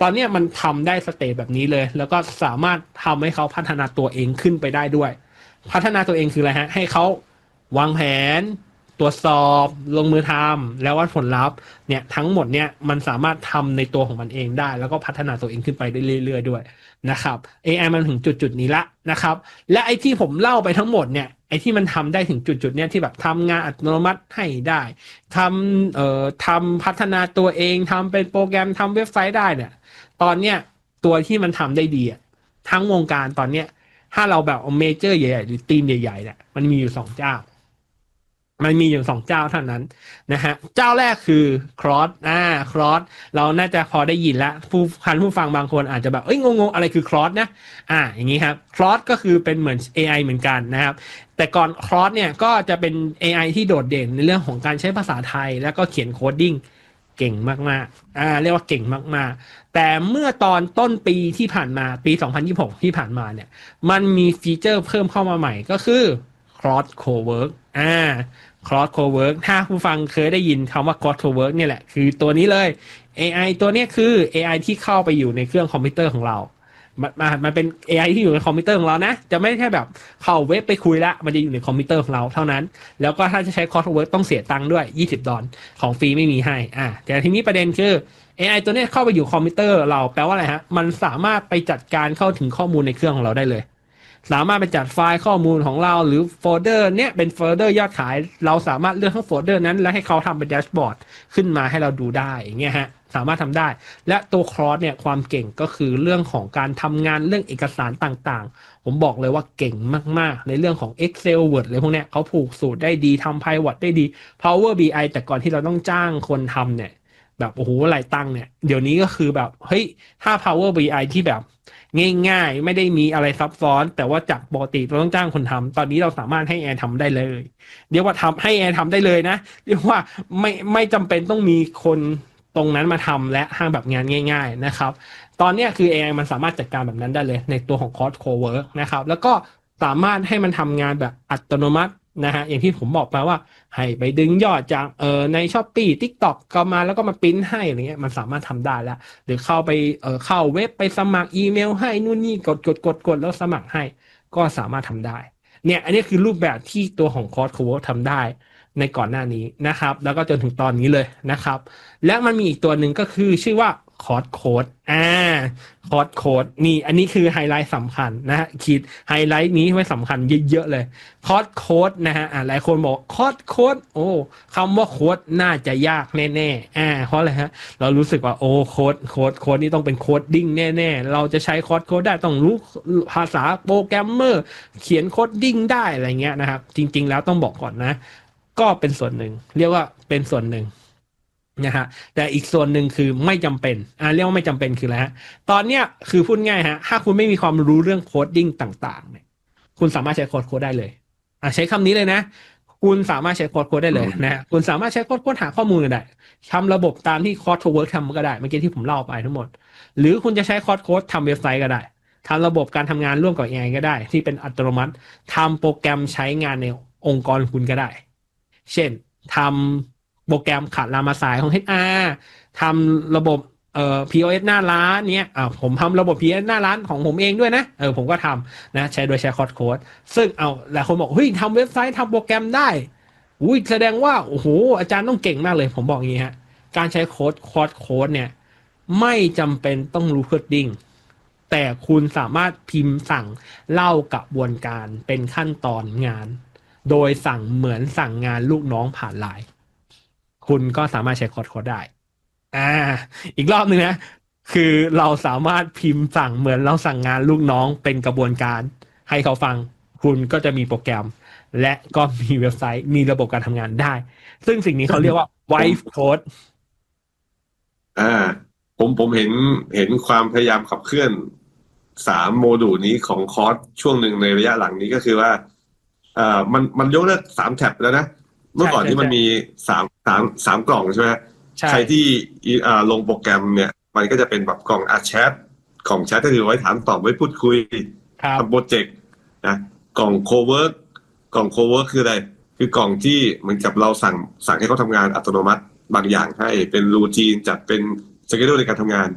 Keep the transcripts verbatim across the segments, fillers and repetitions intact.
ตอนเนี้ยมันทำได้สเตจแบบนี้เลยแล้วก็สามารถทำให้เขาพัฒนาตัวเองขึ้นไปได้ด้วยพัฒนาตัวเองคืออะไรฮะให้เขาวางแผนตรวจสอบลงมือทำแล้ววัดผลลัพธ์เนี่ยทั้งหมดเนี่ยมันสามารถทำในตัวของมันเองได้แล้วก็พัฒนาตัวเองขึ้นไปได้เรื่อยๆด้วยนะครับ เอ ไอ มันถึงจุดๆนี้ละนะครับและไอ้ที่ผมเล่าไปทั้งหมดเนี่ยไอ้ที่มันทำได้ถึงจุดๆเนี้ยที่แบบทำงานอัตโนมัติให้ได้ทำเอ่อทำพัฒนาตัวเองทำเป็นโปรแกรมทำเว็บไซต์ได้เนี่ยตอนเนี้ยตัวที่มันทำได้ดีอะทั้งวงการตอนเนี้ยถ้าเราแบบเอาเมเจอร์ใหญ่ๆหรือทีมใหญ่ๆเนี่ยมันมีอยู่สองเจ้ามันมีอยู่สองเจ้าเท่านั้นนะฮะเจ้าแรกคือ Cross อ่า Cross เราน่าจะพอได้ยินแล้วผู้คันผู้ฟังบางคนอาจจะแบบเอ้ยงงๆอะไรคือ Cross นะอ่าอย่างนี้ครับ Cross ก็คือเป็นเหมือน เอ ไอ เหมือนกันนะครับแต่ก่อน Cross เนี่ยก็จะเป็น เอ ไอ ที่โดดเด่นในเรื่องของการใช้ภาษาไทยแล้วก็เขียนโคดดิ้งเก่งมากๆอ่าเรียกว่าเก่งมากๆแต่เมื่อตอนต้นปีที่ผ่านมาปีสองพันยี่สิบหกที่ผ่านมาเนี่ยมันมีฟีเจอร์เพิ่มเข้ามาใหม่ก็คือ Cross Cowork อ่า Cross Cowork ถ้าผู้ฟังเคยได้ยินคำว่า Cross Cowork เนี่ยแหละคือตัวนี้เลย เอ ไอ ตัวนี้คือ เอ ไอ ที่เข้าไปอยู่ในเครื่องคอมพิวเตอร์ของเรามันมันเป็น เอ ไอ ที่อยู่ในคอมพิวเตอร์ของเรานะจะไม่แค่แบบเข้าเว็บไปคุยละมันจะอยู่ในคอมพิวเตอร์ของเราเท่านั้นแล้วก็ถ้าจะใช้ Cross Cowork ต้องเสียตังค์ด้วยยี่สิบดอลของฟรีไม่มีให้อ่าแต่ทีนี้ประเด็นคือ เอ ไอ ตัวนี้เข้าไปอยู่คอมพิวเตอร์เราแปลว่าอะไรฮะมันสามารถไปจัดการเข้าถึงข้อมูลในเครื่องของเราได้เลยสามารถไปจัดไฟล์ข้อมูลของเราหรือโฟลเดอร์เนี้ยเป็นโฟลเดอร์ยอดขายเราสามารถเลือกทั้งโฟลเดอร์นั้นแล้วให้เขาทำเป็นแดชบอร์ดขึ้นมาให้เราดูได้อย่างเงี้ยฮะสามารถทำได้และตัวครอสเนี่ยความเก่งก็คือเรื่องของการทำงานเรื่องเอกสารต่างๆผมบอกเลยว่าเก่งมากๆในเรื่องของ Excel Word อะไรพวกเนี้ยเขาผูกสูตรได้ดีทำ Pivot ได้ดี Power บี ไอ แต่ก่อนที่เราต้องจ้างคนทำเนี่ยแบบโอ้โหหลายตังค์เนี่ยเดี๋ยวนี้ก็คือแบบเฮ้ยถ้า Power บี ไอ ที่แบบง่ายๆไม่ได้มีอะไรซับซ้อนแต่ว่าจากปกติเราต้องจ้างคนทำตอนนี้เราสามารถให้แอร์ทำได้เลยเรียกว่าทำให้แอร์ทำได้เลยนะเรียกว่าไม่ไม่จำเป็นต้องมีคนตรงนั้นมาทำและห้างแบบงานง่ายๆนะครับตอนนี้คือ เอ ไอ มันสามารถจัดการแบบนั้นได้เลยในตัวของ Code Cowork นะครับแล้วก็สามารถให้มันทำงานแบบอัตโนมัตินะฮะอย่างที่ผมบอกไปว่าให้ไปดึงยอดจากเอ่อใน Shopee TikTok ก็มาแล้วก็มาปริ้นให้อะไรเงี้ยมันสามารถทำได้แล้วหรือเข้าไปเอ่อเข้าเว็บไปสมัครอีเมลให้นู่นนี่กดกดกดกดแล้วสมัครให้ก็สามารถทำได้เนี่ยอันนี้คือรูปแบบที่ตัวของ Code Cowork ทำได้ในก่อนหน้านี้นะครับแล้วก็จนถึงตอนนี้เลยนะครับและมันมีอีกตัวหนึ่งก็คือชื่อว่า Code Code อ่า Code Code นี่อันนี้คือไฮไลท์สำคัญนะฮะขีดไฮไลท์นี้ไว้สำคัญเยอะๆเลยคอร์สโค้ดนะฮะอ่าหลายคนบอกคอร์สโค้ดโอ้คำว่าโค้ดน่าจะยากแน่ๆอ่าเพราะอะไรฮะเรารู้สึกว่าโอ้โค้ดโค้ดโค้ดนี่ต้องเป็นโค้ดดิ้งแน่ๆเราจะใช้คอร์สโค้ดได้ต้องรู้ภาษาโปรแกรมเมอร์เขียนโค้ดดิ้งได้อะไรเงี้ยนะครับจริงๆแล้วต้องบอกก่อนนะก็เป็นส่วนหนึ่งเรียกว่าเป็นส่วนหนึ่งนะฮะแต่อีกส่วนหนึ่งคือไม่จำเป็นอ่าเรียกว่าไม่จำเป็นคืออะไรฮะตอนเนี้ยคือพูดง่ายฮะถ้าคุณไม่มีความรู้เรื่องโคดดิ้งต่างๆเนี่ยคุณสามารถใช้โค้ดโค้ดได้เลยอ่าใช้คำนี้เลยนะคุณสามารถใช้โค้ดโค้ดได้เลยนะฮะคุณสามารถใช้โค้ดโค้ดหาข้อมูลก็ได้ทำระบบตามที่คอร์สโทเวิร์กทำก็ได้เมื่อกี้ที่ผมเล่าไปทั้งหมดหรือคุณจะใช้คอร์สโค้ดทำเว็บไซต์ก็ได้ทำระบบการทำงานร่วมกับ เอ ไอ ก็ได้ที่เป็นอัตโนมัติทำโปรแกรมใช้งานในองค์กรคุณก็ได้เช่นทำโปรแกรมขัดลามาสายของ เอช อาร์ ทำระบบเอ่อ พี โอ เอส หน้าร้านเนี้ยอ่าผมทำระบบ พี โอ เอส หน้าร้านของผมเองด้วยนะเออผมก็ทำนะใช้โดยใช้คอร์สโค้ดซึ่งเอาหลายคนบอกเฮ้ยทำเว็บไซต์ทำโปรแกรมได้อุ้ยแสดงว่าโอ้โหอาจารย์ต้องเก่งมากเลยผมบอกอย่างนี้ฮะการใช้โค้ดคอร์สโค้ดเนี่ยไม่จำเป็นต้องรู้โคดดิ้งแต่คุณสามารถพิมพ์สั่งเล่ากระบวนการเป็นขั้นตอนงานโดยสั่งเหมือนสั่งงานลูกน้องผ่านไลน์คุณก็สามารถใช้คอร์สโค้ดได้ อ่าอีกรอบหนึ่งนะคือเราสามารถพิมพ์สั่งเหมือนเราสั่งงานลูกน้องเป็นกระบวนการให้เขาฟังคุณก็จะมีโปรแกรมและก็มีเว็บไซต์มีระบบการทำงานได้ซึ่งสิ่งนี้เขาเรียกว่า Vibe Code อ่าผมผมเห็นเห็นความพยายามขับเคลื่อนสามโมดูลนี้ของคอร์สช่วงหนึ่งในระยะหลังนี้ก็คือว่าอ่ามันมันยกเลิกสามแท็บแล้วนะเมื่อก่อนที่มันมีสามสามสามกล่องใช่ไหมใครที่อ่าลงโปรแกรมเนี่ยมันก็จะเป็นแบบกล่องอาแชทกล่องแชทก็คือไว้ถามตอบไว้พูดคุยทำโปรเจกต์นะกล่องโคเวิร์กกล่องโคเวิร์กคืออะไรคือกล่องที่เหมือนกับเราสั่งสั่งให้เขาทำงานอัตโนมัติบางอย่างให้เป็นรูทีนจัดเป็นสเกดูลในการทำงาน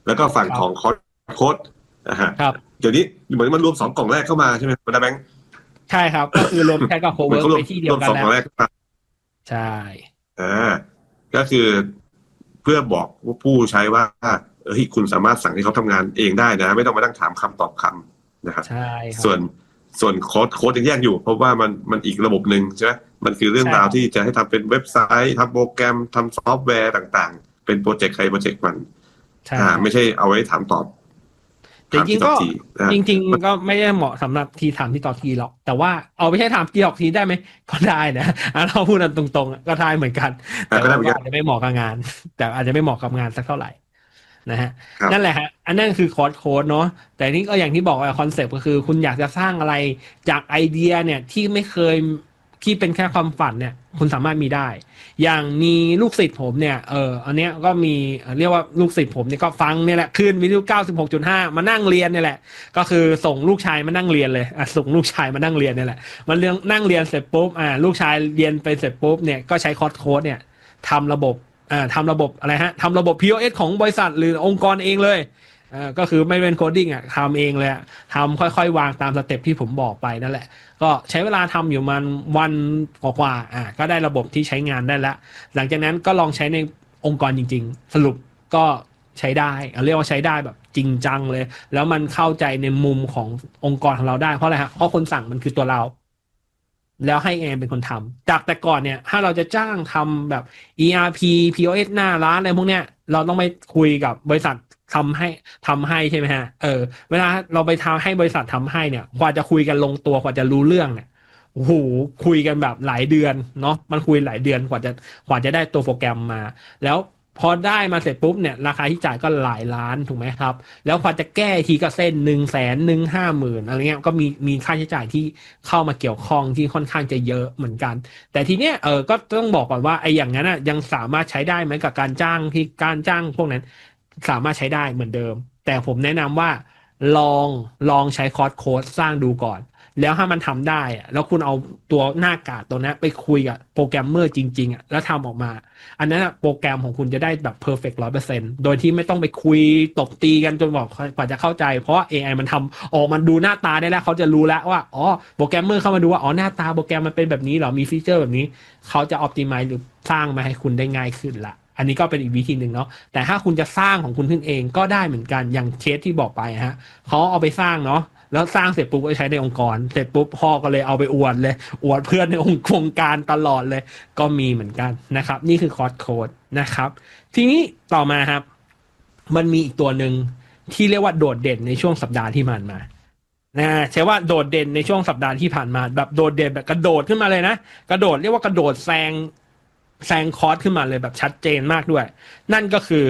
แล้วก็ฝั่งครับของคอร์สโค้ดนะฮะครับเดี๋ยวนี้เหมือนมันรวมสองกล่องแรกเข้ามาใช่ไหมคุณแบงค์ใช่ครับ ก็คือรวมแชทกับโคเหมืเวิอนร์กเขารไปวมที่เดีรยว วมกันสองกแล้ล่อวงแรกเข้ามาใช่อ่าก็คือเพื่อบอกผู้ใช้ว่าเฮ้ยคุณสามารถสั่งให้เขาทำงานเองได้นะไม่ต้องมานั่งถามคำตอบคำนะครับใช่ครับส่วนส่วนโค้ดโค้ดยังแยกอยู่เพราะว่ามันมันอีกระบบหนึ่งใช่ไหมมันคือเรื่องใช่ราวครับที่จะให้ทำเป็นเว็บไซต์ทำโปรแกรมทำซอฟต์แวร์ต่างๆ เป็นโปรเจกต์ใครโปรเจกต์มันใช่อ่าครับไม่ใช่เอาไว้ถามตอบแต่จริงๆถามก็ทีต่อทีนะจริง ๆ ก็ไม่ได้เหมาะสำหรับทีถามที่ต่อทีหรอก แต่ว่าเอาไม่ใช่ถามทีต่อทีได้ไหมก็ได้นะอ่ะเราพูดกันตรงๆก็ได้เหมือนกันอ่าแต่ก็ได้ว่าเหมือนก็กันอาจจะไม่เหมาะกับงาน แต่อาจจะไม่เหมาะกับงานสักเท่าไหร่นะฮะครับนั่นแหละฮะอันนั้นคือคอร์สโค้ดเนาะแต่นี่ก็อย่างที่บอกว่าคอนเซปต์ก็คือ คุณอยากจะสร้างอะไรจากไอเดียเนี่ยที่ไม่เคยที่เป็นแค่ความฝันเนี่ย คุณสามารถมีได้ อย่างมีลูกศิษย์ผมเนี่ยเอออันเนี้ยก็มีเอ่อเรียกว่าลูกศิษย์ผมเนี่ยก็ฟังเนี่ยแหละขึ้นวิทยุ เก้าสิบหกจุดห้า มานั่งเรียนเนี่ยแหละ ก็คือส่งลูกชายมานั่งเรียนเลยอ่ะส่งลูกชายมานั่งเรียนเนี่ยแหละมันเรื่องนั่งเรียนเสร็จปุ๊บอ่าลูกชายเรียนไปเสร็จปุ๊บเนี่ยก็ใช้คอร์สโค้ดเนี่ยทำระบบอ่าทำระบบอะไรฮะทำระบบ พี โอ เอส ของบริษัทหรือองค์กรเองเลยอ่าก็คือไม่เป็นโคดดิ้งอ่ะทำเองเลยอะทำค่อยๆวางตามสเต็ปที่ผมบอกไปนั่นแหละ ก็ใช้เวลาทำอยู่มันวันกว่าๆอ่าก็ได้ระบบที่ใช้งานได้แล้ว หลังจากนั้นก็ลองใช้ในองค์กรจริงๆ สรุปก็ใช้ได้เอาเรียกว่าใช้ได้แบบจริงจังเลย แล้วมันเข้าใจในมุมขององค์กรของเราได้เพราะอะไรฮะเพราะคนสั่งมันคือตัวเรา แล้วให้เองเป็นคนทำจากแต่ก่อนเนี่ยถ้าเราจะจ้างทำแบบ อี อาร์ พี พี โอ เอส หน้าร้านอะไรพวกเนี้ยเราต้องไปคุยกับบริษัททำให้ทำให้ใช่ไหมฮะเออเวลาเราไปทำให้บริษัททำให้เนี่ยกว่าจะคุยกันลงตัวกว่าจะรู้เรื่องเนี่ยโอ้โหคุยกันแบบหลายเดือนเนาะมันคุยหลายเดือนกว่าจะกว่าจะได้ตัวโปรแกรมมา แล้วพอได้มาเสร็จปุ๊บเนี่ยราคาที่จ่ายก็หลายล้านถูกไหมครับแล้วพอจะแก้ทีก็เส้นหนึ่งแสนหนึ่งห้าหมื่นอะไรเงี้ยก็มีมีค่าใช้จ่ายที่เข้ามาเกี่ยวข้องที่ค่อนข้างจะเยอะเหมือนกัน แต่ทีเนี้ยเออก็ต้องบอกก่อนว่าไอ้อย่างนั้นอ่ะยังสามารถใช้ได้ไหมกับการจ้างที่การจ้างพวกนั้นสามารถใช้ได้เหมือนเดิม แต่ผมแนะนำว่าลองลองใช้คอร์สโค้ดสร้างดูก่อน แล้วถ้ามันทำได้อะแล้วคุณเอาตัวหน้ากากตัวนั้นไปคุยกับโปรแกรมเมอร์จริงๆอ่ะแล้วทำออกมา อันนั้นอะโปรแกรมของคุณจะได้แบบ perfect ร้อยเปอร์เซ็นต์โดยที่ไม่ต้องไปคุยตบตีกันจนบอกกว่าจะเข้าใจ เพราะว่า เอ ไอ มันทำออกมันดูหน้าตาได้แล้วเขาจะรู้แล้วว่าอ๋อโปรแกรมเมอร์เข้ามาดูว่าอ๋อหน้าตาโปรแกรมมันเป็นแบบนี้เหรอมีฟีเจอร์แบบนี้เขาจะ optimize หรือสร้างมาให้คุณได้ง่ายขึ้นละอันนี้ก็เป็นอีกวิธีหนึ่งเนาะแต่ถ้าคุณจะสร้างของคุณขึ้นเองก็ได้เหมือนกันอย่างเคสที่บอกไปฮะเขาเอาไปสร้างเนาะแล้วสร้างเสร็จปุ๊บก็ใช้ในองค์กรเสร็จปุ๊บพ่อก็เลยเอาไปอวดเลยอวดเพื่อนในองค์โครงการตลอดเลยก็มีเหมือนกันนะครับนี่คือคอร์สโค้ดนะครับทีนี้ต่อมาครับมันมีอีกตัวหนึ่งที่เรียกว่าโดดเด่นในช่วงสัปดาห์ที่ผ่านมานะใช่ว่าโดดเด่นในช่วงสัปดาห์ที่ผ่านมาแบบโดดเด่นแบบกระโดดขึ้นมาเลยนะกระโดดเรียกว่ากระโดดแซงแซงคอร์สขึ้นมาเลยแบบชัดเจนมากด้วยนั่นก็คือ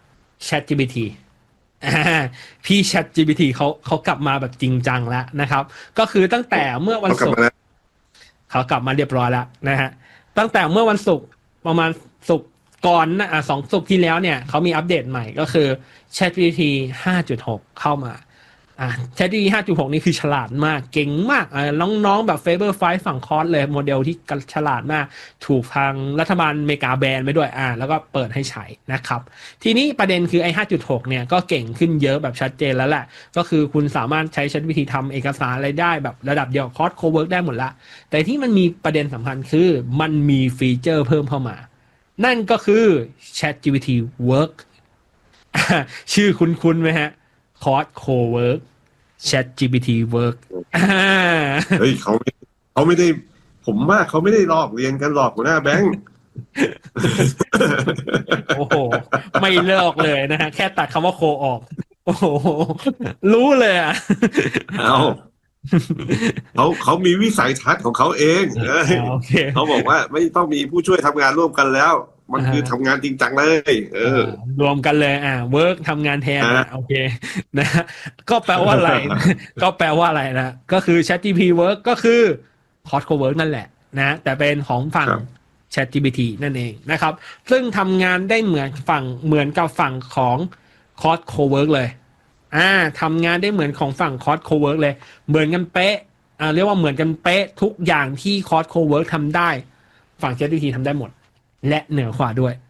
ChatGPT อ่าพี่ ChatGPT เขาเขากลับมาแบบจริงจังแล้วนะครับก็คือตั้งแต่เมื่อวันศุกร์เขากลับมาเรียบร้อยแล้วนะฮะตั้งแต่เมื่อวันศุกร์ประมาณศุกร์ก่อนนะอ่ะสองศุกร์ที่แล้วเนี่ยเขามีอัปเดตใหม่ก็คือ ChatGPT ห้าจุดหก เข้ามาอ่ะ ChatGPT ห้าจุดหก นี่คือฉลาดมากเก่งมากอ่าน้องๆแบบ Faber ไฟว์ ฝั่งคอร์สเลยโมเดลที่ฉลาดมากถูกทางรัฐบาลอเมริกาแบนไปด้วยอ่าแล้วก็เปิดให้ใช้นะครับทีนี้ประเด็นคือไอ้ ห้าจุดหก เนี่ยก็เก่งขึ้นเยอะแบบชัดเจนแล้วแหละก็คือคุณสามารถใช้ ChatGPT ทำเอกสารอะไรได้แบบระดับเดียวคอร์สโคเวิร์กได้หมดละแต่ที่มันมีประเด็นสำคัญคือมันมีฟีเจอร์เพิ่มเข้ามานั่นก็คือ ChatGPT Work ชื่อคุ้นๆไหมฮะคอร์สโคเวิร์กChatGPT Work เฮ้ยเขาไม่เขาไม่ได้ผมว่าเขาไม่ได้ลอกเรียนกันหรอกหัวหน้าแบงค์โอ้โหไม่เลิกเลยนะฮะแค่ตัดคำว่าโคออกโอ้โหรู้เลยอ่ะเอาเขาเขามีวิสัยทัศน์ของเขาเองเอ้ยโอเคเขาบอกว่าไม่ต้องมีผู้ช่วยทำงานร่วมกันแล้ว มันคือทำงานจริงจังเลยเออรวมกันเลยอ่าเวิร์กทำงานแทนอ่าโอเคนะก็แปลว่าอะไร ก็แปลว่าอะไรนะก็คือ ChatGPT Work ก็คือ Code Work นั่นแหละนะแต่เป็นของฝั่ง ChatGPT นั่นเองนะครับซึ่งทำงานได้เหมือนฝั่งเหมือนกับฝั่งของ Code Cowork เลยอ่าทำงานได้เหมือนของฝั่ง Code Cowork เลยเหมือนกันเป๊ะอ่าเรียกว่าเหมือนกันเป๊ะทุกอย่างที่ Code Cowork ทำได้ฝั่ง ChatGPT ทำได้หมดและเหนือกว่าด้วย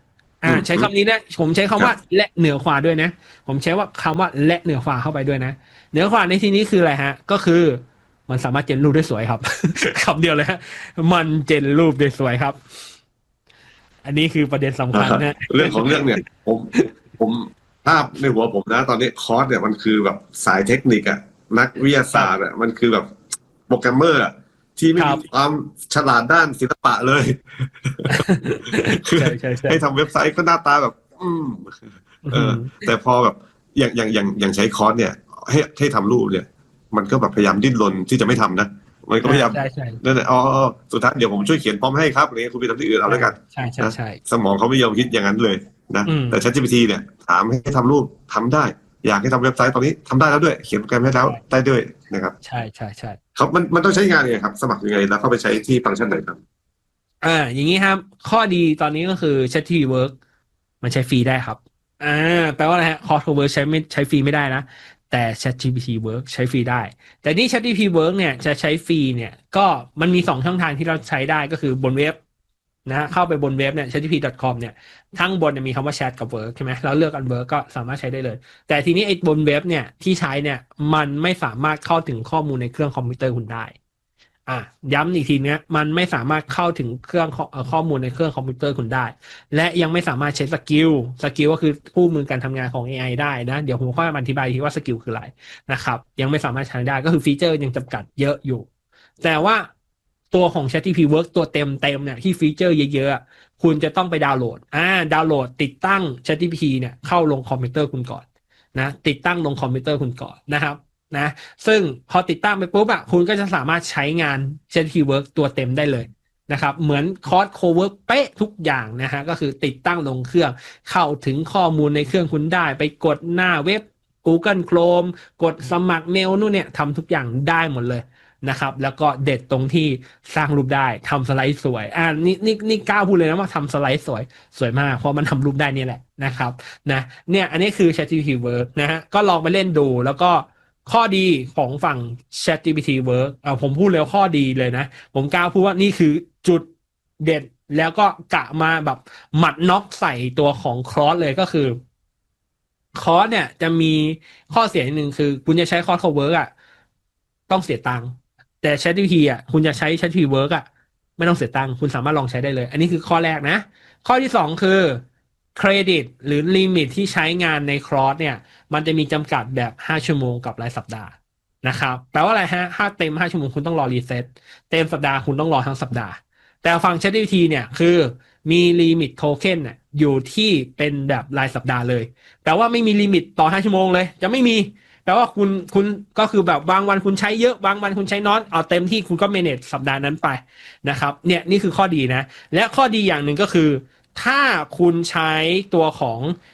อ่าใช้คำนี้นะผมใช้คำว่าและเหนือกว่าด้วยนะผมใช้ว่าคำว่าและเหนือกว่าเข้าไปด้วยนะเหนือกว่าในที่นี้คืออะไรฮะก็คือมันสามารถเจนรูปได้สวยครับ คำเดียวเลยฮะมันเจนรูปได้สวยครับอันนี้คือประเด็นสำคัญนะเรื่องของเรื่องเนี่ยผมผมภาพในหัวผมนะตอนนี้คอร์สเนี่ยมันคือแบบสายเทคนิคอะนักวิทยาศาสตร์อะมันคือแบบโปรแกรมเมอร์อะที่ไม่มีความฉลาดด้านศิลปะเลยคือใช่ใช่ใช่ให้ทำเว็บไซต์ก็หน้าตาแบบ อืมเออแต่พอแบบอย่างอย่างอย่างอย่างใช้คอร์สเนี่ย ให้ให้ทำรูปเนี่ย มันก็แบบพยายามดิ้นรนที่จะไม่ทำนะมันก็พยายามใช่ใช่นั่นแหละอ๋อสุดท้ายเดี๋ยวผมช่วยเขียนพร้อมให้ครับอะไรเงี้ยคุณไปทำที่อื่นเอาแล้วกันใช่ใช่นะใช่สมองเขาไม่ยอมคิดอย่างนั้นเลยนะอืมแต่ ChatGPT เนี่ย ถามให้ทำรูปทำได้ อยากให้ทำเว็บไซต์ตอนนี้ทำได้แล้วด้วย เขียนโปรแกรมให้แล้วได้ด้วยนะครับใช่ใช่ใช่เขามันมันต้องใช้งานยังไงครับ สมัครยังไงแล้วเข้าไปใช้ที่ฟังก์ชันไหนครับอ่าอย่างนี้ครับข้อดีตอนนี้ก็คือ ChatGPT Work มันใช้ฟรีได้ครับอ่าแปลว่าอะไรฮะ Code Work ใช้ไม่ใช้ฟรีไม่ได้นะแต่ ChatGPT Work ใช้ฟรีได้แต่นี่ ChatGPT Work เนี่ยจะใช้ฟรีเนี่ยก็มันมีสองช่องทางที่เราใช้ได้ก็คือบนเว็บนะเข้าไปบนเว็บเนี่ย chatgpt ดอท คอม เนี่ยทั้งบนเนี่ยมีคำว่า Chat กับ Work ใช่ไหมเราเลือกอัน Work ก็สามารถใช้ได้เลยแต่ทีนี้ไอ้บนเว็บเนี่ยที่ใช้เนี่ยมันไม่สามารถเข้าถึงข้อมูลในเครื่องคอมพิวเตอร์คุณได้ อ่ะย้ำอีกทีเนี้ยมันไม่สามารถเข้าถึงเครื่องข้อเอ่อข้อมูลในเครื่องคอมพิวเตอร์คุณได้ และยังไม่สามารถใช้สกิลสกิลก็คือคู่มือการทำงานของ เอ ไอ ได้นะเดี๋ยวผมค่อยมาอธิบายทีว่าสกิลคืออะไรนะครับยังไม่สามารถใช้ได้ก็คือฟีเจอร์ยังจำกัดเยอะอยู่ แต่ว่าตัวของ ChatGPT Work ตัวเต็มเต็มเนี่ยที่ฟีเจอร์เยอะๆอะคุณจะต้องไปดาวน์โหลดอ่าดาวน์โหลดติดตั้ง ChatGPT เนี่ยเข้าลงคอมพิวเตอร์คุณก่อนนะติดตั้งลงคอมพิวเตอร์คุณก่อนนะครับนะซึ่งพอติดตั้งไปปุ๊บอะคุณก็จะสามารถใช้งาน ChatGPT Work ตัวเต็มได้เลยนะครับเหมือนคอร์สโคเวิร์กเป๊ะทุกอย่างนะฮะก็คือติดตั้งลงเครื่องเข้าถึงข้อมูลในเครื่องคุณได้ไปกดหน้าเว็บ Google Chrome กดสมัครเมลนู่นเนี่ยทำทุกอย่างได้หมดเลยนะครับแล้วก็เด็ดตรงที่สร้างรูปได้ทำสไลด์สวยอ่านี่นี่นี่กล้าพูดเลยนะว่าทำสไลด์สวยสวยมากเพราะมันทำรูปได้เนี่ยแหละนะครับนะเนี่ยอันนี้คือ ChatGPT Work นะฮะก็ลองไปเล่นดูแล้วก็ข้อดีของฝั่ง ChatGPT Work อ่าผมพูดเลยข้อดีเลยนะผมกล้าพูดว่านี่คือจุดเด็ดแล้วก็กะมาแบบหมัดน็อกใส่ตัวของครอสเลยก็คือคอร์สเนี่ยจะมีข้อเสียหนึ่งคือคุณจะใช้คอร์ส Cowork อ่ะต้องเสียตังค์แต่ ChatGPT อ่ะคุณจะใช้ ChatGPT Work อ่ะไม่ต้องเสียตังค์คุณสามารถลองใช้ได้เลย อันนี้คือข้อแรกนะ ข้อที่สองคือเครดิตหรือลิมิตที่ใช้งานในครอสเนี่ยมันจะมีจำกัดแบบห้าชั่วโมงกับรายสัปดาห์นะครับแปลว่าอะไรฮะถ้าเต็มห้าชั่วโมงคุณต้องรอรีเซ็ตเต็มสัปดาห์คุณต้องรอทั้งสัปดาห์แต่ฟัง ChatGPT เนี่ยคือมีลิมิตโทเค็นเนี่ยอยู่ที่เป็นแบบรายสัปดาห์เลยแต่ว่าไม่มีลิมิตต่อห้าชั่วโมงเลยจะไม่มีแปลว่าคุณคุณก็คือแบบบางวันคุณใช้เยอะบางวันคุณใช้น้อยเอาเต็มที่คุณก็ manage สัปดาห์นั้นไปนะครับเนี่ยนี่คือข้อดีนะและข้อดีอย่างหนึ่งก็คือถ้าคุณใช้ตัวของ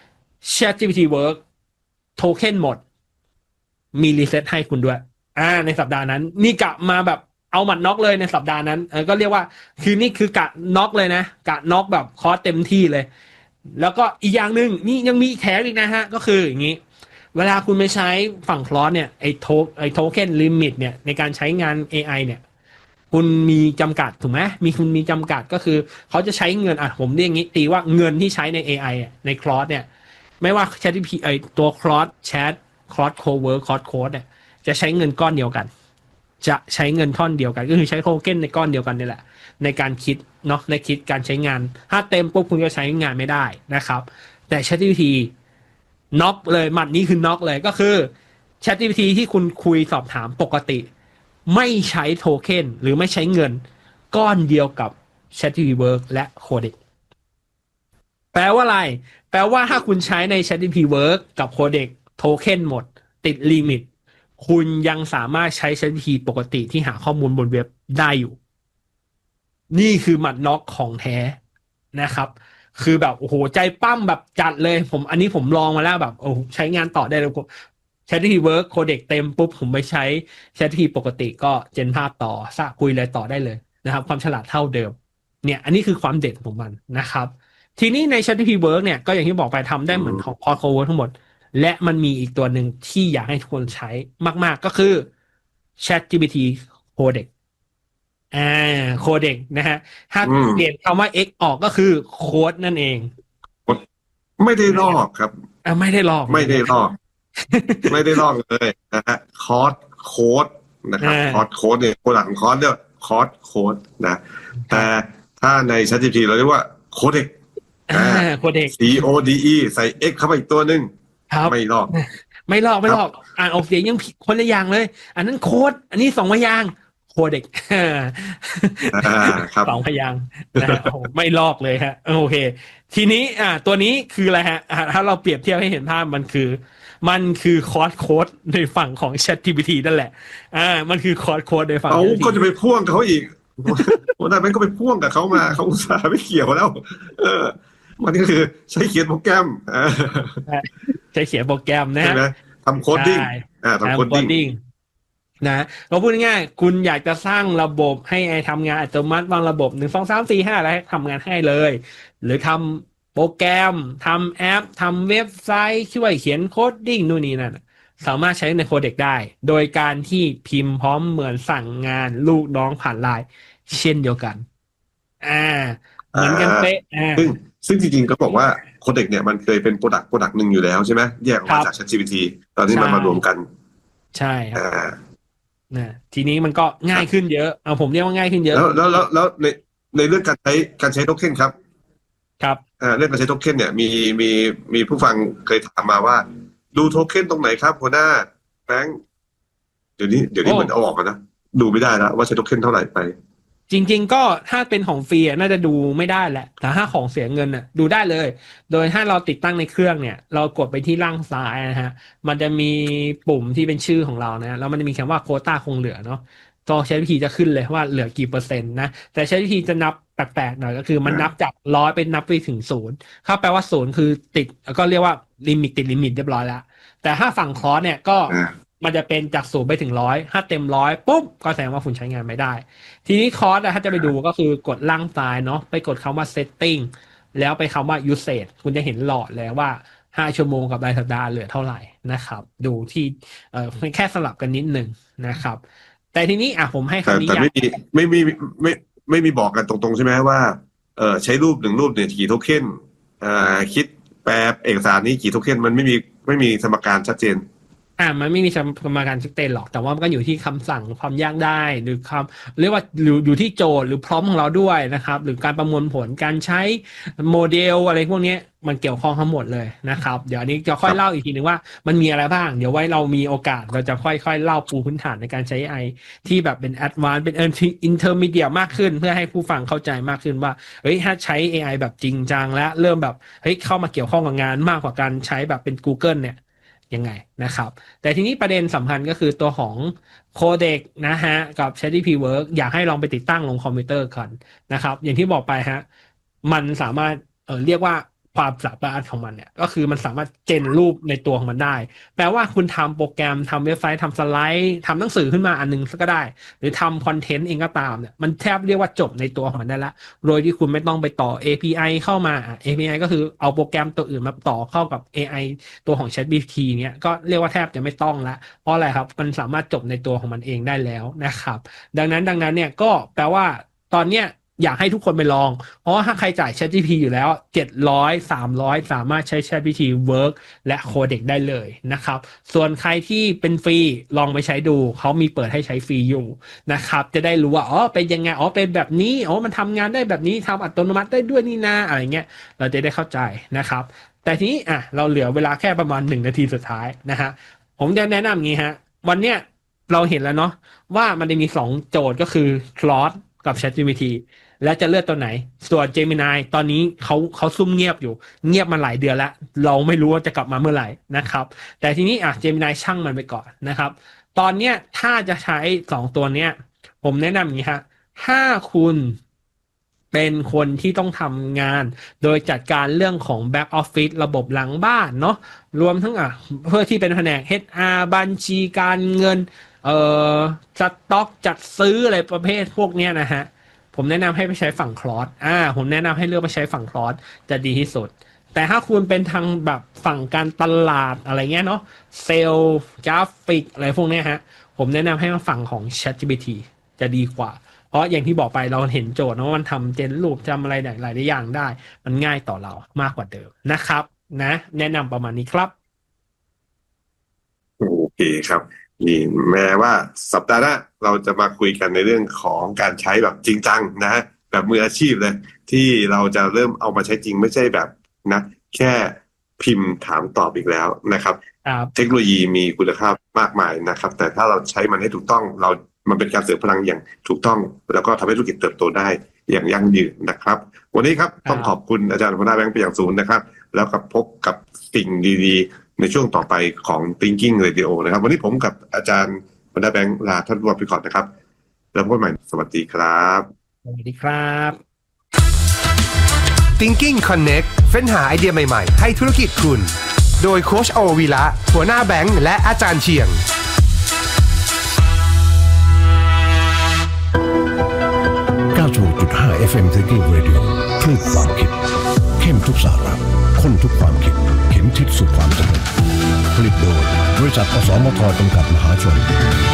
ChatGPT Work โทเค็นหมดมีรีเซ็ตให้คุณด้วยอ่าในสัปดาห์นั้นนี่กะมาแบบเอาหมัดน็อกเลยในสัปดาห์นั้นเออก็เรียกว่าคือนี่คือกะน็อกเลยนะกะน็อกแบบคอร์สเต็มที่เลยแล้วก็อีกอย่างหนึ่งนี่ยังมีแถมอีกนะฮะก็คืออย่างนี้เวลาคุณไปใช้ฝั่งคลอสเนี่ยไอโทไอโทเค็นลิมิตเนี่ยในการใช้งาน เอ ไอ เนี่ยคุณมีจำกัดถูกไหมมีคุณมีจำกัดก็คือเขาจะใช้เงินอ่ะผมเรียกงี้ตีว่าเงินที่ใช้ใน เอ ไอ อ่ะในคลอสเนี่ยไม่ว่า ChatGPT ไอตัวคลอสแชทคลอสโคเวิร์คคลอสโค้ดเนี่ยจะใช้เงินก้อนเดียวกันจะใช้เงินท่อนเดียวกันก็คือใช้โทเค็นในก้อนเดียวกันนี่แหละในการคิดเนาะในคิดการใช้งานถ้าเต็มปุ๊บคุณจะใช้งานไม่ได้นะครับแต่ ChatGPT น็อกเลยหมัดนี้คือน็อกเลยก็คือ ChatGPT ที่คุณคุยสอบถามปกติไม่ใช้โทเค็นหรือไม่ใช้เงินก้อนเดียวกับ ChatGPT Work และ Codex แปลว่าอะไรแปลว่าถ้าคุณใช้ใน ChatGPT Work กับ Codex โทเค็นหมดติดลิมิตคุณยังสามารถใช้ ChatGPT ปกติที่หาข้อมูลบนเว็บได้อยู่นี่คือหมัดน็อกของแท้นะครับคือแบบโอ้โหใจปั้มแบบจัดเลยผมอันนี้ผมลองมาแล้วแบบโอ้ใช้งานต่อได้เลย ChatGPT Work Codex เต็มปุ๊บผมไปใช้ ChatGPT ปกติก็เจนภาพต่อสะคุยอะไรต่อได้เลยนะครับความฉลาดเท่าเดิมเนี่ยอันนี้คือความเด็ดของมันนะครับทีนี้ใน ChatGPT Work เนี่ยก็อย่างที่บอกไปทำได้เหมือนของ Core Cowork ทั้งหมดและมันมีอีกตัวหนึ่งที่อยากให้ทุกคนใช้มากๆก็คือ ChatGPT Codex อ่า Codex นะฮะถ้าเปลี่ยนคำว่า X ออกก็คือโค้ดนั่นเองไม่ได้ลอกครับอ่าไม่ได้ลอกไม่ได้ลอกไม่ได้ลอกเลยนะฮะคอร์สโค้ดนะครับคอร์สโค้ดเนี่ยโปรดักต์ของคอร์สเรียกคอร์สโค้ดนะแต่ถ้าใน ChatGPT เราเรียกว่าโค้ดเด็กอ่าโคเด็ก C O D E ใส่ X เข้าไปอีกตัวหนึ่งไม่ลอกไม่ลอกไม่ลอกอ่านออกเสียงยังผิดคนละอย่างเลยอันนั้นโค้ดอันนี้สองพยางค์โคเด็กสองพยางค์นะฮะโอ้ไม่ลอกเลยฮะโอเคทีนี้อ่าตัวนี้คืออะไรฮะถ้าเราเปรียบเทียบให้เห็นภาพมันคือมันคือคอร์สโค้ดในฝั่งของ ChatGPT นั่นแหละอ่ามันคือคอร์สโค้ดในฝั่งเขาก็จะไปพ่วงเขาอีกวันนั้นมันก็ไปพ่วงกับเขามาเขาอุตส่าห์ไม่เกี่ยวแล้วเออมันก็คือใช้เขียนโปรแกรมใช้เขียนโปรแกรมนะใช่ไหมทำโคดดิ้งอ่าทำโคดดิ้งนะเราพูดง่ายๆคุณอยากจะสร้างระบบให้ไอทำงานอัตโนมัติวางระบบหนึ่งสองสามสี่ห้าอะไรทำงานให้เลยหรือทำโปรแกรมทำแอปทำเว็บไซต์ช่วยเขียนโคดดิ้งนู่นนี่นั่นสามารถใช้ในโคเด็กได้โดยการที่พิมพ์พร้อมเหมือนสั่งงานลูกน้องผ่านไลน์เช่นเดียวกันอ่าเหมือนกันเป๊ะอ่าซึ่งซึ่งจริงๆก็บอกว่าโคเด็กเนี่ยมันเคยเป็นโปรดักต์โปรดักต์หนึ่งอยู่แล้วใช่ไหมแยกออกมาจาก ChatGPT ตอนนี้มันมารวมกันใช่ครับนะทีนี้มันก็ง่ายขึ้นเยอะเอาผมเรียกว่าง่ายขึ้นเยอะแล้วแล้วแล้วแล้วในในเรื่องการใช้การใช้โทเค็นครับครับอ่าเรื่องการใช้โทเค็นเนี่ยมีมีมีผู้ฟังเคยถามมาว่าดูโทเค็นตรงไหนครับหัวหน้าแบงค์เดี๋ยวนี้เดี๋ยวนี้เหมือนเอาออกกันนะดูไม่ได้แล้วว่าใช้โทเค็นเท่าไหร่ไปจริงๆก็ถ้าเป็นของฟรีน่าจะดูไม่ได้แหละแต่ถ้าของเสียเงินน่ะดูได้เลยโดยถ้าเราติดตั้งในเครื่องเนี่ยเรากดไปที่ล่างซ้ายนะฮะมันจะมีปุ่มที่เป็นชื่อของเรานะแล้วมันจะมีคำว่าโควต้าคงเหลือเนาะก็ใช้วิธีจะขึ้นเลยว่าเหลือกี่เปอร์เซ็นต์นะแต่ใช้วิธีจะนับแปลกๆหน่อยก็คือมันนับจากร้อยไปนับไปถึงศูนย์ถ้าแปลว่าศูนย์คือติดก็เรียกว่าลิมิตติดลิมิตเรียบร้อยแล้วแต่ถ้าฝั่งคอร์สเนี่ยก็มันจะเป็นจากศูนย์ไปถึงร้อยถ้าเต็มร้อยปุ๊บก็แสดงว่าคุณใช้งานไม่ได้ทีนี้คอร์สถ้าจะไปดูก็คือกดล่างซ้ายเนาะไปกดคำว่า setting แล้วไปคำว่า usage คุณจะเห็นหลอดแล้วว่าห้าชั่วโมงกับรายสัปดาห์เหลือเท่าไหร่นะครับดูที่เอ่อแค่สลับกันนิดหนึ่งนะครับแต่ทีนี้อ่ะผมให้คำนิยามแต่ไม่มีไม่มีไม่ไม่มีบอกกันตรงๆใช่ไหมว่าเออใช้รูปหนึ่งรูปเนี่ยกี่โทเค็นอ่าคิดแปลเอกสารนี้กี่โทเค็นมันไม่มีไม่มีสมการชัดเจนอ่ามันไม่มีสมการชัดเจนหรอกแต่ว่ามันก็อยู่ที่คำสั่งความยากได้หรือคำเรียกว่าอยู่อยู่ที่โจทย์หรือพร้อมของเราด้วยนะครับหรือการประมวลผลการใช้โมเดลอะไรพวกนี้มันเกี่ยวข้องทั้งหมดเลยนะครับเดี๋ยวอันนี้จะค่อยเล่าอีกทีนึงว่ามันมีอะไรบ้างเดี๋ยวไว้เรามีโอกาสเราจะค่อยๆเล่าปูพื้นฐานในการใช้ เอ ไอ ที่แบบเป็น advanced เป็น intermediate มากขึ้นเพื่อให้ผู้ฟังเข้าใจมากขึ้นว่าเฮ้ยถ้าใช้ เอ ไอ แบบจริงจังและเริ่มแบบเฮ้ยเข้ามาเกี่ยวข้องกับงานมากกว่าการใช้แบบเป็น Google เนี่ยยังไงนะครับแต่ทีนี้ประเด็นสำคัญก็คือตัวของโคเด็กนะฮะกับ ChatGPT Work อยากให้ลองไปติดตั้งลงคอมพิวเตอร์ก่อนนะครับอย่างที่บอกไปฮะมันสามารถเออเรียกว่าความสามารถของมันเนี่ยก็คือมันสามารถเจนรูปในตัวของมันได้แปลว่าคุณทำโปรแกรมทำเว็บไซต์ทำสไลด์ทำหนังสือขึ้นมาอันนึงก็ได้หรือทำคอนเทนต์เองก็ตามเนี่ยมันแทบเรียกว่าจบในตัวของมันได้ละโดยที่คุณไม่ต้องไปต่อ เอ พี ไอ เข้ามา เอ พี ไอ ก็คือเอาโปรแกรมตัวอื่นมาต่อเข้ากับ เอ ไอ ตัวของ ChatGPT เนี่ยก็เรียกว่าแทบจะไม่ต้องละเพราะอะไรครับมันสามารถจบในตัวของมันเองได้แล้วนะครับดังนั้นดังนั้นเนี่ยก็แปลว่าตอนเนี้ยอยากให้ทุกคนไปลองเพราะว่าถ้าใครจ่าย ChatGPT อยู่แล้วเจ็ดร้อย สามร้อยสามารถใช้ ChatGPT Work และ Codex ได้เลยนะครับส่วนใครที่เป็นฟรีลองไปใช้ดูเขามีเปิดให้ใช้ฟรีอยู่นะครับจะได้รู้ว่าอ๋อเป็นยังไงอ๋อเป็นแบบนี้อ๋อมันทำงานได้แบบนี้ทำอัตโนมัติได้ด้วยนี่นาอะไรเงี้ยเราจะได้เข้าใจนะครับแต่ทีนี้อ่ะเราเหลือเวลาแค่ประมาณหนึ่งนาทีสุดท้ายนะฮะผมจะแนะนำงี้ฮะวันเนี้ยเราเห็นแล้วเนาะว่ามันจะมีสองโจทย์ก็คือ Claude กับ ChatGPT แล้วจะเลือกตัวไหนส่วน Gemini ตอนนี้เขาเขาซุ่มเงียบอยู่เงียบมาหลายเดือนแล้วเราไม่รู้ว่าจะกลับมาเมื่อไหร่นะครับแต่ทีนี้อ่ะ Gemini ช่างมันไปก่อนนะครับตอนเนี้ยถ้าจะใช้สองตัวเนี้ยผมแนะนำอย่างนี้ฮะถ้าคุณเป็นคนที่ต้องทำงานโดยจัดการเรื่องของ Back Office ระบบหลังบ้านเนาะรวมทั้งอ่ะเพื่อที่เป็นแผนก เอช อาร์ บัญชีการเงินเอ่อสต็อกจัดซื้ออะไรประเภทพวกเนี้ยนะฮะผมแนะนำให้ไปใช้ฝั่งคลอสอ่าผมแนะนำให้เลือกไปใช้ฝั่งคลอสจะดีที่สุดแต่ถ้าคุณเป็นทางแบบฝั่งการตลาดอะไรเงี้ยเนาะเซลล์กราฟิกอะไรพวกเนี้ยฮะผมแนะนำให้มาฝั่งของ ChatGPT จะดีกว่าเพราะอย่างที่บอกไปเราเห็นโจทย์นะว่ามันทำเจนรูปจำอะไรหลายๆอย่างได้มันง่ายต่อเรามากกว่าเดิมนะครับนะแนะนำประมาณนี้ครับโอเคครับนี่แม้ว่าสัปดาห์หน้าเราจะมาคุยกันในเรื่องของการใช้แบบจริงจังนะแบบมืออาชีพเลยที่เราจะเริ่มเอามาใช้จริงไม่ใช่แบบนะแค่พิมพ์ถามตอบอีกแล้วนะครับเทคโนโลยีมีคุณภาพมากมายนะครับแต่ถ้าเราใช้มันให้ถูกต้องเรามันเป็นการเสริมพลังอย่างถูกต้องแล้วก็ทำให้ธุรกิจเติบโตได้อย่างยั่งยืนนะครับวันนี้ครับต้องขอบคุณอาจารย์หัวหน้าแบงค์เป็นอย่างสูงนะครับแล้วก็พบกับสิ่งดีๆในช่วงต่อไปของ Thinking Radio นะครับวันนี้ผมกับอาจารย์หัวหน้าแบงค์ลาท่านผู้ฟังไปก่อนนะครับแล้วพบกันใหม่สวัสดีครับสวัสดีครับ Thinking Connect เฟ้นหาไอเดียใหม่ๆให้ธุรกิจคุณโดยโค้ชโอวีระหัวหน้าแบงค์และอาจารย์เชียงเก้าสิบหกจุดห้า เอฟ เอ็ม Thinking Radio คลื่นความคิดเข้มทุกสาระข้นทุกความคิดเข็มทิศสู่ความสำเร็จผลิตโดยบริษัทอสมทจำกัดมหาชน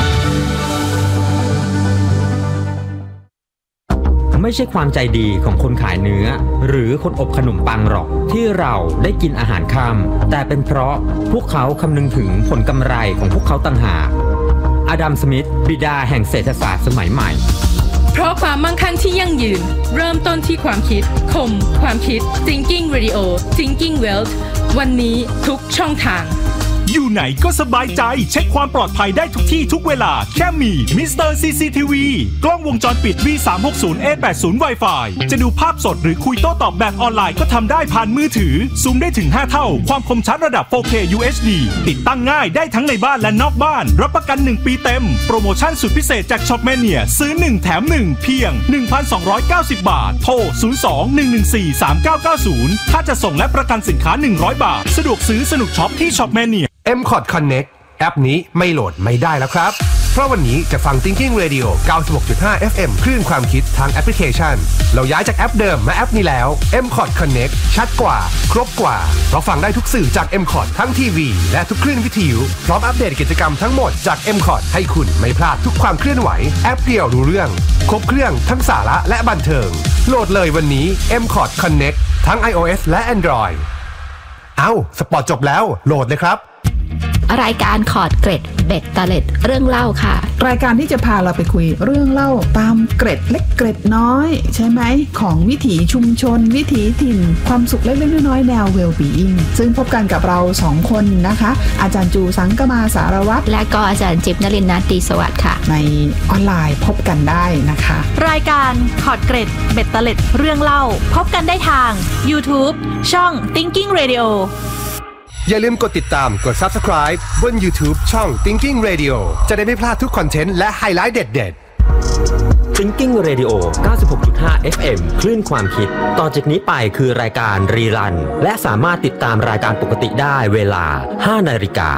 ไม่ใช่ความใจดีของคนขายเนื้อหรือคนอบขนมปังหรอกที่เราได้กินอาหารค่ำแต่เป็นเพราะพวกเขาคำนึงถึงผลกำไรของพวกเขาต่างหากอดัม สมิธบิดาแห่งเศรษฐศาสตร์สมัยใหม่เพราะความมั่งคั่งที่ยั่งยืนเริ่มต้นที่ความคิดคมความคิด Thinking Radio Thinking Wealth วันนี้ทุกช่องทางอยู่ไหนก็สบายใจเช็คความปลอดภัยได้ทุกที่ทุกเวลาแค่มีมิสเตอร์ ซี ซี ที วี กล้องวงจรปิด วี สามหกศูนย์ เอ แปดสิบ Wi-Fi จะดูภาพสดหรือคุยโต้ตอบแบบออนไลน์ก็ทำได้ผ่านมือถือซูมได้ถึงห้าเท่าความคมชัดระดับ โฟร์เค ยู เอช ดี ติดตั้งง่ายได้ทั้งในบ้านและนอกบ้านรับประกันหนึ่งปีเต็มโปรโมชั่นสุดพิเศษจาก Shopmania ซื้อหนึ่งแถมหนึ่งเพียง หนึ่งพันสองร้อยเก้าสิบ บาทโทรศูนย์ สอง หนึ่ง หนึ่ง สี่ สาม เก้า เก้า ศูนย์ถ้าจะส่งและประกันสินค้าหนึ่งร้อยบาทสะดวกซื้อสนุกช็อปที่ Shopmania เอ็ม คอร์ด Connect แอปนี้ไม่โหลดไม่ได้แล้วครับเพราะวันนี้จะฟัง Thinking Radio เก้าสิบหกจุดห้า เอฟ เอ็ม คลื่นความคิดทางแอปพลิเคชันเราย้ายจากแอปเดิมมาแอปนี้แล้ว เอ็ม คอร์ด Connect ชัดกว่าครบกว่าเพราะฟังได้ทุกสื่อจาก เอ็ม คอร์ด ทั้งทีวีและทุกคลื่นวิทยุพร้อมอัปเดตกิจกรรมทั้งหมดจาก เอ็ม คอร์ด ให้คุณไม่พลาดทุกความเคลื่อนไหวแอปเดียวรู้เรื่องครบเครื่องทั้งสาระและบันเทิงโหลดเลยวันนี้ เอ็ม คอร์ด Connect ทั้ง iOS และ Android เอ้าสปอร์ตจบแล้วโหลดเลยครับรายการคอร์ดเกร็ดเบ็ดตะเล็ดเรื่องเล่าค่ะรายการที่จะพาเราไปคุยเรื่องเล่าตามเกร็ดเล็กเกร็ดน้อยใช่ไหมของวิถีชุมชนวิถีถิ่นความสุขเล็กๆน้อยๆแนว well-being ซึ่งพบกันกับเราสองคนนะคะอาจารย์จูสังกมาสารวัตรและก็อาจารย์จิ๊บนฤนทร์ ตรีสวัสดิ์ค่ะในออนไลน์พบกันได้นะคะรายการคอร์ดเกร็ดเบ็ดตะเล็ดเรื่องเล่าพบกันได้ทาง YouTube ช่อง Thinking Radio อย่าลืมกดติดตามกด Subscribe บน YouTube ช่อง Thinking Radio จะได้ไม่พลาดทุกคอนเทนต์และไฮไลท์เด็ดๆ Thinking Radio เก้าสิบหกจุดห้า เอฟ เอ็ม คลื่นความคิดต่อจากนี้ไปคือรายการรีรันและสามารถติดตามรายการปกติได้เวลา ห้านาฬิกา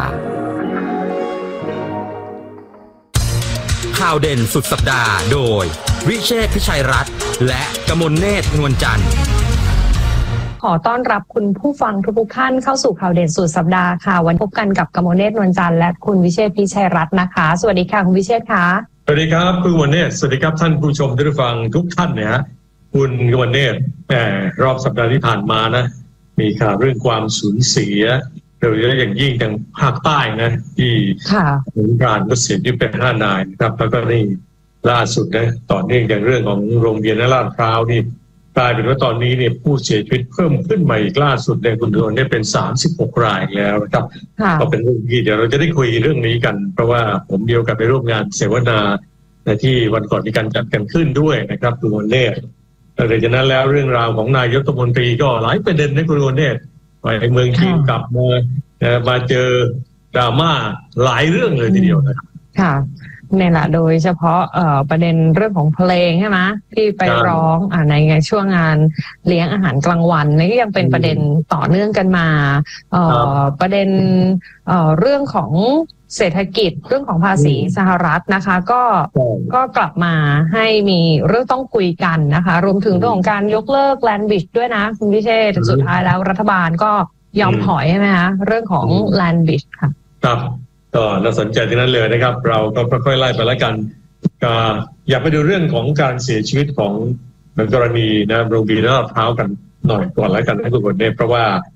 ข่าวเด่นสุดสัปดาห์โดยวิเชษฐ์ พิชัยรัตน์และกมลเนตร นวลจันทร์ขอต้อนรับคุณผู้ฟังทุกท่านเข้าสู่ข่าวเด่นสุดสัปดาห์ค่ะวันพบกันกับกมลเนตร นวลจันทร์และคุณวิเชษฐ์ พิชัยรัตน์นะคะสวัสดีค่ะคุณวิเชษฐ์ค่ะสวัสดีครับคุณกมลเนตรสวัสดีครับท่านผู้ชมท่านผู้ฟังทุกท่านเนี่ยฮะคุณกมลเนตรแหมรอบสัปดาห์ที่ผ่านมานะมีข่าวเรื่องความสูญเสียโดยเฉพาะอย่างยิ่งทางภาคใต้นะที่สงกรานต์ก็เสียชีวิตไปห้านายนะครับแล้วก็นี่ล่าสุดนะต่อเนื่องจากเรื่องของโรงเรียนลาดพร้าวนี่กลายเป็นว่าตอนนี้เนี่ยผู้เสียชีวิตเพิ่มขึ้นมาอีกล่าสุดในคุณโดนเนี่ยเป็นสามสิบหกรายแล้วนะครับก็เป็นเรื่องที่เดี๋ยวเราจะได้คุยเรื่องนี้กันเพราะว่าผมมีโอกาสไปร่วมงานเสวนาในที่วันก่อนมีการจัดกันขึ้นด้วยนะครับคุณโอนเนตหลังจากนั้นแล้วเรื่องราวของนายกรัฐมนตรีก็หลายประเด็นในคุณโอนเนตไปเมืองจีนกลับมามาเจอดราม่าหลายเรื่องเลยทีเดียวนะครับค่ะเนี่ยแหละโดยเฉพาะเอ่อประเด็นเรื่องของเพลงใช่ไหมที่ไปร้องอ่าในไงช่วงงานเลี้ยงอาหารกลางวันนี่ก็ยังเป็นประเด็นต่อเนื่องกันมาเอ่อประเด็นเอ่อเรื่องของเศรษฐกิจเรื่องของภาษีสหรัฐนะคะก็ก็กลับมาให้มีเรื่องต้องคุยกันนะคะรวมถึงเรื่องของการยกเลิกแลนด์บริดจ์ด้วยนะคุณพิเชษฐ์สุดท้ายแล้วรัฐบาลก็ยอมถอยใช่ไหมคะเรื่องของแลนด์บริดจ์ค่ะครับก็น่าสนใจที่นั้นเลยนะครับเราก็ค่อยๆไล่ไปแล้วกันก็อยากไปดูเรื่องของการเสียชีวิตของกรณีนะโรงพยาบาลลาดพร้าวกันหน่อยก่อนแล้วกันนะคุณผู้ชมเนี่ยเพราะว่า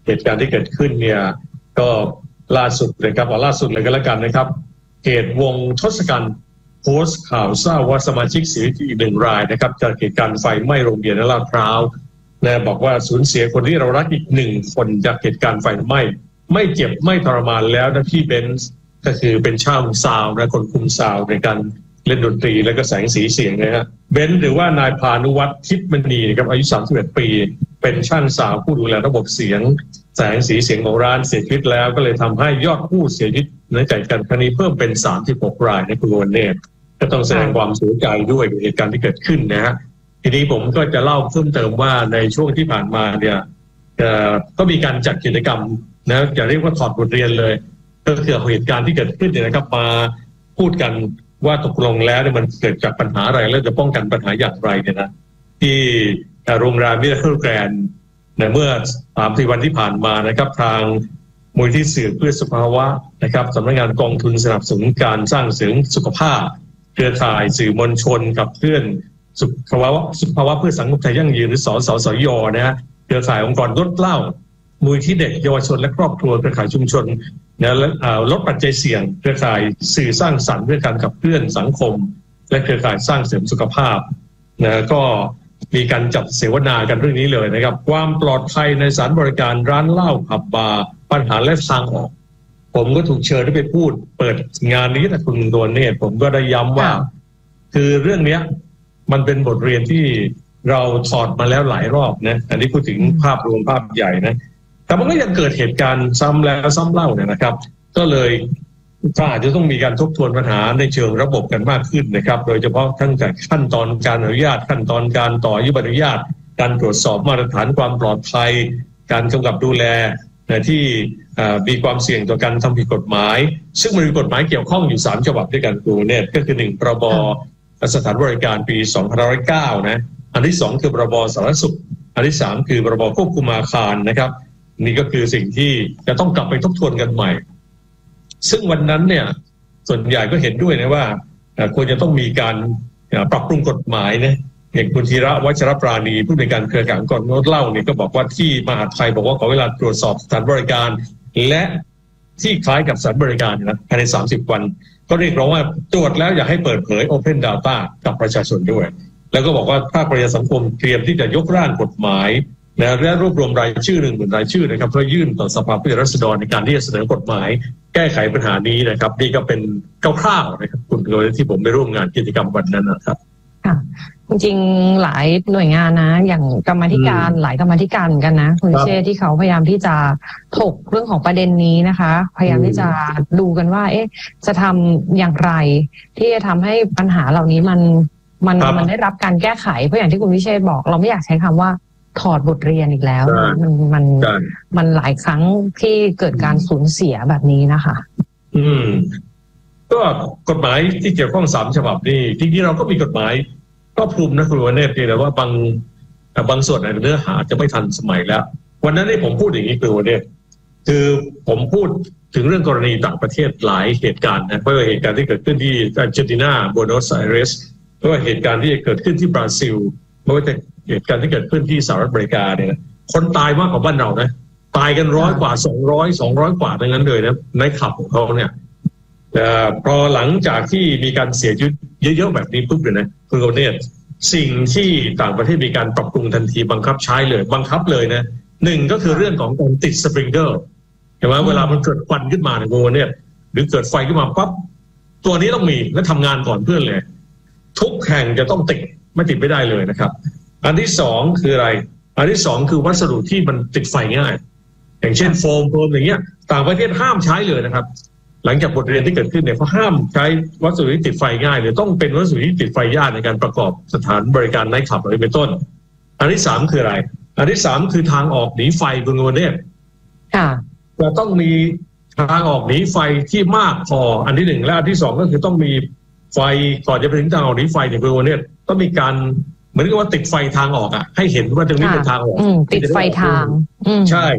เหตุการณ์ที่เกิดขึ้นเนี่ยก็ล่าสุดนะครับเอาล่าสุดเลยก็แล้วกันนะครับเหตุวงทศกัณฐ์โพสต์ข่าวเศร้าว่าสมาชิกเสียชีวิตอีกหนึ่งรายนะครับจากเหตุการณ์ไฟไหม้โรงเรียนลาดพร้าวนะบอกว่าสูญเสียคนที่เรารักอีกหนึ่งคนจากเหตุการณ์ไฟไหม้ไม่เจ็บไม่ทรมานแล้วนะพี่เบนซ์ก็คือเป็นช่างซาวนะคนคุมซาวในการเล่นดนตรีแล้วก็แสงสีเสียงนะฮะเบนซ์หรือว่านายพานุวัฒน์ทิพย์มณีนะครับอายุสามสิบเอ็ดปีเป็นช่างซาวผู้ดูแลระบบเสียงแสงสีเสียงของร้านเสียชีวิตแล้วก็เลยทำให้ยอดผู้เสียชีวิตในจากการครั้งนี้เพิ่มเป็นสามสิบหกรายในคุณวันเนตก็ต้องแสดงความเสียใจด้วยกับเหตุการณ์ที่เกิดขึ้นนะฮะทีนี้ผมก็จะเล่าเพิ่มเติมว่าในช่วงที่ผ่านมาเนี่ยก็มีการจัดกิจกรรมนะจะเรียกว่าถอดบทเรียนเลยก็คือเหตุการณ์ที่เกิดขึ้นเนี่ยนะครับมาพูดกันว่าตกลงแล้วเนี่ยมันเกิดจากปัญหาอะไรแล้วจะป้องกันปัญหาอย่างไรเนี่ยนะที่โรงแรมมิราเคิลแกรนด์เมื่อสามสี่วันที่ผ่านมานะครับทางมูลที่สื่อเพื่อสุขภาวะนะครับสำนักงานกองทุนสนับสนุนการสร้างเสริมสุขภาพเครือข่ายสื่อมวลชนกับเพื่อนสุขภาวะสุขภาวะเพื่อสังคมไทยยั่งยืนหรือสสสยนะฮะเครือข่ายองค์กรลดเหล้ามูลที่เด็กเยาวชนและครอบครัวเครือข่ายชุมชนนะลดปัจจัยเสี่ยงเครือข่ายสื่อสร้างสรรค์เพื่อการขับเคลื่อนสังคมและเครือข่ายสร้างเสริมสุขภาพนะก็มีการจัดเสวนากันเรื่องนี้เลยนะครับความปลอดภัยในสถานบริการร้านเหล้าผับบาร์ปัญหาและทางออกผมก็ถูกเชิญไปพูดเปิดงานนี้นะคุณโดนเนตผมก็ได้ย้ำว่าคือเรื่องนี้มันเป็นบทเรียนที่เราถอดมาแล้วหลายรอบนะอันนี้พูดถึงภาพรวมภาพใหญ่นะแต่มันก็ยังเกิดเหตุการณ์ซ้ำแล้วซ้ำเล่าเนี่ยนะครับก็เลยก็อาจจะต้องมีการทบทวนปัญหาในเชิงระบบกันมากขึ้นนะครับโดยเฉพาะทั้งจากขั้นตอนการอนุญาตขั้นตอนการต่ออายุใบอนุญาตการตรวจสอบมาตรฐานความปลอดภัยการกำกับดูแลที่มีความเสี่ยงต่อการทำผิดกฎหมายซึ่งมันมีกฎหมายเกี่ยวข้องอยู่สามฉบับด้วยกันครูเนี่ยก็คือหนึ่งพรบสถานบริการปีสองพันห้าร้อยเก้านะอันที่สองคือพรบสาธารณสุขอันที่สามคือพรบควบคุมอาคารนะครับนี่ก็คือสิ่งที่จะต้องกลับไปทบทวนกันใหม่ซึ่งวันนั้นเนี่ยส่วนใหญ่ก็เห็นด้วยนะว่าควรจะต้องมีการปรับปรุงกฎหมายนะอย่างคุณธีระวัชรปราณีผู้ในการเครือข่ายองค์กรลดเหล้าเนี่ยก็บอกว่าที่มหาดไทยบอกว่าขอเวลาตรวจสอบสถานบริการและที่คล้ายกับสถานบริการนะภายในสามสิบวันก็เรียกร้องว่าตรวจแล้วอยากให้เปิดเผย Open Data กับประชาชนด้วยแล้วก็บอกว่าภาคประชาสังคมเตรียมที่จะยกร่างกฎหมายนะและรวบรวมรายชื่อหนึ่งหมื่นรายชื่อนะครับเพื่อยื่นต่อสภาผู้แทนราษฎรในการที่จะเสนอกฎหมายแก้ไขปัญหานี้นะครับนี่ก็เป็นคร่าวๆนะครับคุณโดยที่ผมไปร่วมงานกิจกรรมวันนั้นนะครับค่ะจริงๆหลายหน่วยงานนะอย่างกรรมาธิการหลายกรรมาธิการกันนะคุณเชษที่เขาพยายามที่จะถกเรื่องของประเด็นนี้นะคะพยายามที่จะดูกันว่าเอ๊ะจะทำอย่างไรที่จะทำให้ปัญหาเหล่านี้มันมันมันได้รับการแก้ไขเพราะอย่างที่คุณวิเชษบอกเราไม่อยากใช้คำว่าถอดบทเรียนอีกแล้วมันมันมันหลายครั้งที่เกิดการสูญเสียแบบนี้นะคะอืมก็กฎหมายที่เกี่ยวข้องสามฉบับนี่จริงๆเราก็มีกฎหมายครอบคลุมนะคุณวเนศแต่ว่าบางบางส่วนในเนื้อหาจะไม่ทันสมัยแล้ววันนั้นที่ผมพูดอย่างนี้คุณวเนศคือผมพูดถึงเรื่องกรณีต่างประเทศหลายเหตุการณ์นะไม่ว่าเหตุการณ์ที่เกิดขึ้นที่อาร์เจนตินาบูโนสไอเรสไม่ว่าเหตุการณ์ที่เกิดขึ้นที่บราซิลไม่ว่าแต่เหตุการณ์ที่เกิดขึ้นที่สหรัฐอเมริกาเนี่ยคนตายมากกว่าบ้านเรานะตายกันร้อยกว่าสองร้อยสองร้อยกว่าดังนั้นเลยนะในขับของเขาเนี่ยแต่พอหลังจากที่มีการเสียชีวิตเยอะๆแบบนี้ปุ๊บเลยนะคุณโรเนตสิ่งที่ต่างประเทศมีการปรับปรุงทันทีบังคับใช้เลยบังคับเลยนะหนึ่งก็คือเรื่องของการติดสปริงเกอร์เห็นไหมเวลามันเกิดควันขึ้นมาเนี่ยคุณโรเนตหรือเกิดไฟขึ้นมาปั๊บตัวนี้ต้องมีและทำงานก่อนเพื่อนเลยทุกแห่งจะต้องติดไม่ติดไม่ได้เลยนะครับอันที่สองคืออะไรอันที่สองคือวัสดุที่มันติดไฟง่ายอย่างเช่นโฟมโฟมอย่างเงี้ยต่างประเทศห้ามใช้เลยนะครับหลังจากบทเรียนที่เกิดขึ้นเนี่ยเขาห้ามใช้วัสดุที่ติดไฟง่ายหรือต้องเป็นวัสดุที่ติดไฟยากในการประกอบสถานบริการไนท์คลับอะไรเป็นต้นอันที่สามคืออะไรอันที่สามคือทางออกหนีไฟคุณโรเนตค่ะจะต้องมีทางออกหนีไฟที่มากพออันที่หนึ่งและอันที่สองก็คือต้องมีไฟก่อนจะไปถึงทางออกหนีไฟเนี่ยคุณโรเนตต้องมีการเหมือนกับว่าติดไฟทางออกอ่ะให้เห็นว่าตรงนี้เป็นทางออกติดไฟทางใช่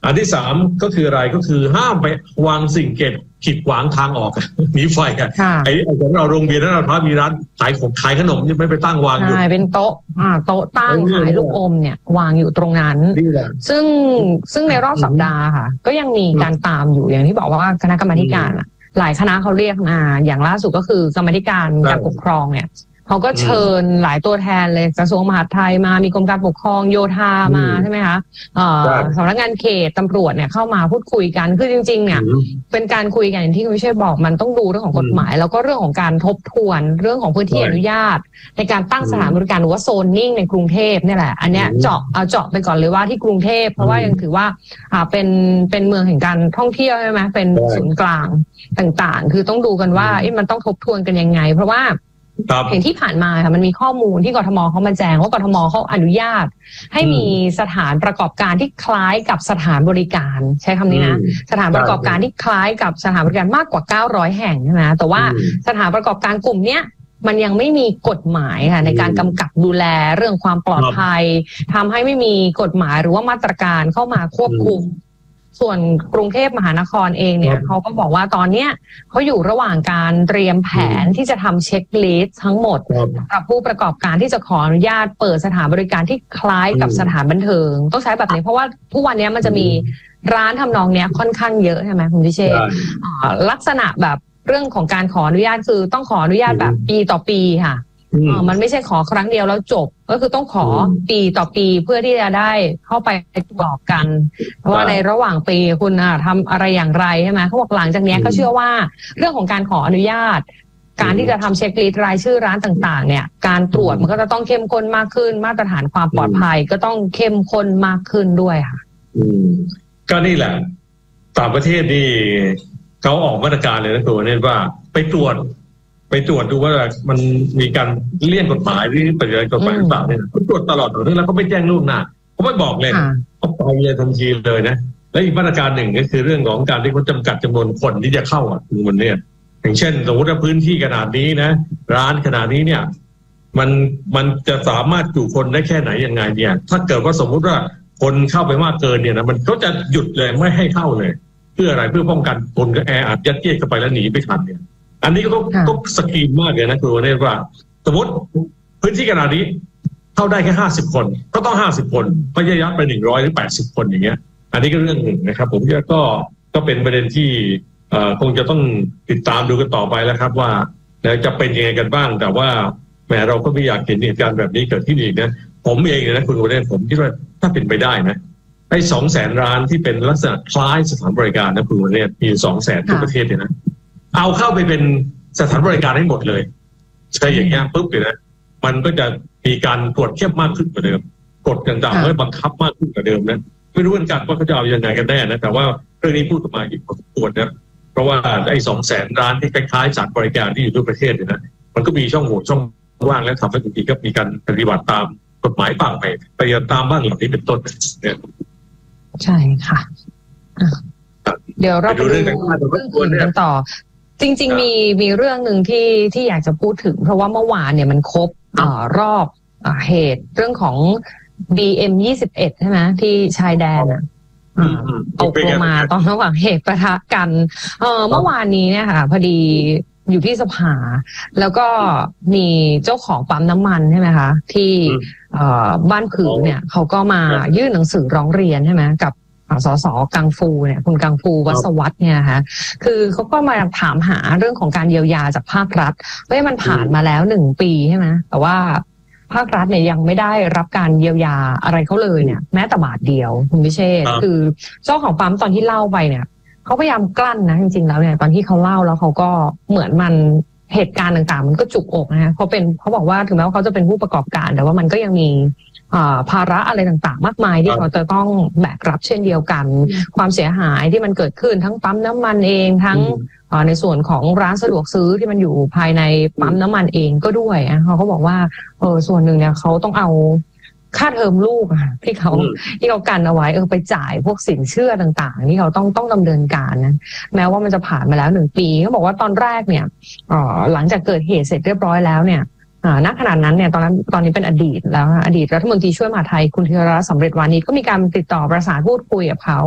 อันที่สามก็คืออะไรก็คือห้ามไปวางสิ่งเก็บขีดขวางทางออกหนีไฟอ่ะไอ้ของเราโรงเรียนนั้นเราพระมีร้านขายของขายขนมยังไม่ไปตั้งวางอยู่ใช่เป็นโต๊ะอ่าโต๊ะตั้งขายลูกอมเนี่ยวางอยู่ตรงนั้นซึ่งซึ่งในรอบสัปดาห์ค่ะก็ยังมีการตามอยู่อย่างที่บอกว่าคณะกรรมาธิการหลายคณะเขาเรียกมาอย่างล่าสุดก็คือกรรมาธิการการปกครองเนี่ยเขาก็เชิญหลายตัวแทนเลยกระทรวงมหาดไทยมามีกรมการปกครองโยธามาใช่ไหมคะสำนักงานเขตตำรวจเนี่ยเข้ามาพูดคุยกันคือจริงๆเนี่ยเป็นการคุยกันอย่างที่คุณวิเชษบอกมันต้องดูเรื่องของกฎหมายแล้วก็เรื่องของการทบทวนเรื่องของพื้นที่อนุญาตในการตั้งสถานบริการหรือว่าโซนนิ่งในกรุงเทพนี่แหละอันเนี้ยเจาะเอาเจาะไปก่อนเลยว่าที่กรุงเทพเพราะว่ายังถือว่าอ่าเป็นเป็นเมืองแห่งการท่องเที่ยวใช่ไหมเป็นศูนย์กลางต่างๆคือต้องดูกันว่ามันต้องทบทวนกันยังไงเพราะว่าอย่างที่ผ่านมาค่ะมันมีข้อมูลที่กทมเขามาแจ้งว่ากทมเขาอนุญาตให้มีสถานประกอบการที่คล้ายกับสถานบริการใช้คำนี้นะสถานประกอบการที่คล้ายกับสถานบริการมากกว่าเก้าร้อยแห่งใช่ไหมแต่ว่าสถานประกอบการกลุ่มเนี้ยมันยังไม่มีกฎหมายค่ะในการกำกับดูแลเรื่องความปลอดภัยทำให้ไม่มีกฎหมายหรือว่ามาตรการเข้ามาควบคุมส่วนกรุงเทพมหานครเองเนี่ยเขาก็บอกว่าตอนเนี้ยเขาอยู่ระหว่างการเตรียมแผนที่จะทำเช็คลิสต์ทั้งหมดสำหรับผู้ประกอบการที่จะขออนุญาตเปิดสถานบริการที่คล้ายกับสถานบันเทิงต้องใช้แบบนี้เพราะว่าทุกวันนี้มันจะมีร้านทำนองเนี้ยค่อนข้างเยอะใช่ไหมคุณพิเชษลักษณะแบบเรื่องของการขออนุญาตคือต้องขออนุญาตแบบปีต่อปีค่ะมันไม่ใช่ขอครั้งเดียวแล้วจบก็คือต้องขอปีต่อปีเพื่อที่จะได้เข้าไปบอกกันเพราะว่าในระหว่างปีคุณทำอะไรอย่างไรใช่ไหมเขาบอกหลังจากนี้ก็เชื่อว่าเรื่องของการขออนุญาตการที่จะทำเช็คลิสต์รายชื่อร้านต่างๆเนี่ยการตรวจมันก็จะต้องเข้มข้นมากขึ้นมาตรฐานความปลอดภัยก็ต้องเข้มข้นมากขึ้นด้วยค่ะก็นี่แหละต่างประเทศนี่เขาออกมาตรการเลยนะตัวนี้ว่าไปตรวจไปตรวจดูว่ามันมีการเลี่ยงกฎหมายหรือปฏิบัติกฎหมายหรือเปล่าเนี่ยเขาตรวจตลอดต่อเนื่องแล้วเขาไม่แจ้งล่วงหน้าเขาไม่บอกเลยเขาไปเลยทันทีเลยนะและอีกมาตรการหนึ่งก็คือเรื่องของการที่เขาจำกัดจำนวนคนที่จะเข้าอ่ะคือมันเนี่ยอย่างเช่นสมมติว่าพื้นที่ขนาดนี้นะร้านขนาดนี้เนี่ยมันมันจะสามารถจุคนได้แค่ไหนยังไงเนี่ยถ้าเกิดว่าสมมุติว่าคนเข้าไปมากเกินเนี่ยนะมันเขาจะหยุดเลยไม่ให้เข้าเลยเพื่ออะไรเพื่อป้องกันคนก็แออัดยัดเยียดเข้าไปแล้วหนีไปทันเนี่ยอันนี้ก็ก็สกรีนมากเลยนะคือว่าเนี่ยว่าสมมติพื้นที่ขนาดนี้เข้าได้แค่ห้าสิบคนก็ต้องห้าสิบคนไม่ใช่ยัดไปหนึ่งร้อยหรือแปดสิบคนอย่างเงี้ยอันนี้ก็เรื่องหนึ่งนะครับผมคิดว่าก็ก็เป็นประเด็นที่เอ่อคงจะต้องติดตามดูกันต่อไปแล้วครับว่าจะเป็นยังไงกันบ้างแต่ว่าแหมเราก็ไม่อยากเห็นเหตุการณ์แบบนี้เกิดขึ้นอีกนะผมเองนะคุณโอเดนผมคิดว่าถ้าเป็นไปได้นะไอ้สองแสนร้านที่เป็นลักษณะคล้ายสถานบริการนะคุณโอเดนมีสองแสนทั่วประเทศเลยนะเอาเข้าไปเป็นสถานบริการให้หมดเลยใช่อย่างเงี้ยปุ๊บเลยนะมันก็จะมีการตรวจเข้มมากขึ้นกว่าเดิมกฎต่างๆก็บังคับมากขึ้นกว่าเดิมนะไม่รู้เหมือนกันว่าเขาจะเอายังไงกันแน่นะแต่ว่าเรื่องนี้พูดออกมาอีกพอสมควรนะเพราะว่าไอ้สองแสนร้านที่คล้ายๆสถานบริการที่อยู่ทั่วประเทศเนี่ยนะมันก็มีช่องโหว่ช่องว่างและทำให้บางทีก็มีการปฏิบัติตามกฎหมายบ้างไปปฏิบัติตามบ้างเหล่านี้เป็นต้นเนี่ยใช่ค่ะเดี๋ยวเราไปดูเรื่องอื่นกันต่อจริงๆมีมีเรื่องหนึ่งที่ที่อยากจะพูดถึงเพราะว่าเมื่อวานเนี่ยมันครบอ่ารอบอ่าเหตุเรื่องของ บี เอ็ม ยี่สิบเอ็ดใช่ไหมที่ชายแดนอ่ะตกลงมาตอนระหว่างเหตุปะทะกันเออเมื่อวานนี้เนี่ยค่ะพอดีอยู่ที่สภาแล้วก็มีเจ้าของปั๊มน้ำมันใช่ไหมคะที่บ้านผือเนี่ยเขาก็มายื่นหนังสือร้องเรียนใช่ไหมกับสสกังฟูเนี่ยคุณกังฟูวัศวัฒน์เนี่ยฮะคือเขาก็มาถามหาเรื่องของการเยียวยาจากภาครัฐเพราะมันผ่านมาแล้วหนึ่งปีใช่ไหมแต่ว่าภาครัฐเนี่ยยังไม่ได้รับการเยียวยาอะไรเขาเลยเนี่ยแม้แต่บาทเดียวคุณพิเชษคือเจ้าของปั๊มตอนที่เล่าไปเนี่ยเขาพยายามกลั้นนะจริงๆแล้วเนี่ยตอนที่เขาเล่าแล้วเขาก็เหมือนมันเหตุการณ์ต่างๆมันก็จุกอกนะเขาเป็นเขาบอกว่าถึงแม้ว่าเขาจะเป็นผู้ประกอบการแต่ว่ามันก็ยังมีภาระอะไรต่างๆมากมายที่เขาจะต้องแบกรับเช่นเดียวกันความเสียหายที่มันเกิดขึ้นทั้งปั๊มน้ำมันเองทั้งในส่วนของร้านสะดวกซื้อที่มันอยู่ภายในปั๊มน้ำมันเองก็ด้วยเขาก็บอกว่าเออส่วนหนึ่งเนี่ยเขาต้องเอาค่าเทอมลูกที่เขาที่เขากันเอาไว้เออไปจ่ายพวกสินเชื่อต่างๆที่เขาต้องต้องดำเนินการนะแม้ว่ามันจะผ่านมาแล้วหนึ่งปีเขาบอกว่าตอนแรกเนี่ยหลังจากเกิดเหตุเสร็จเรียบร้อยแล้วเนี่ยณขณะนั้นเนี่ยตอนนั้นตอนนี้เป็นอดีตแล้วอดีตรัฐมนตรีช่วยมหาดไทยคุณธีรรัตน์สำเร็จวานิชก็มีการติดต่อประสานพูดคุยกับเขา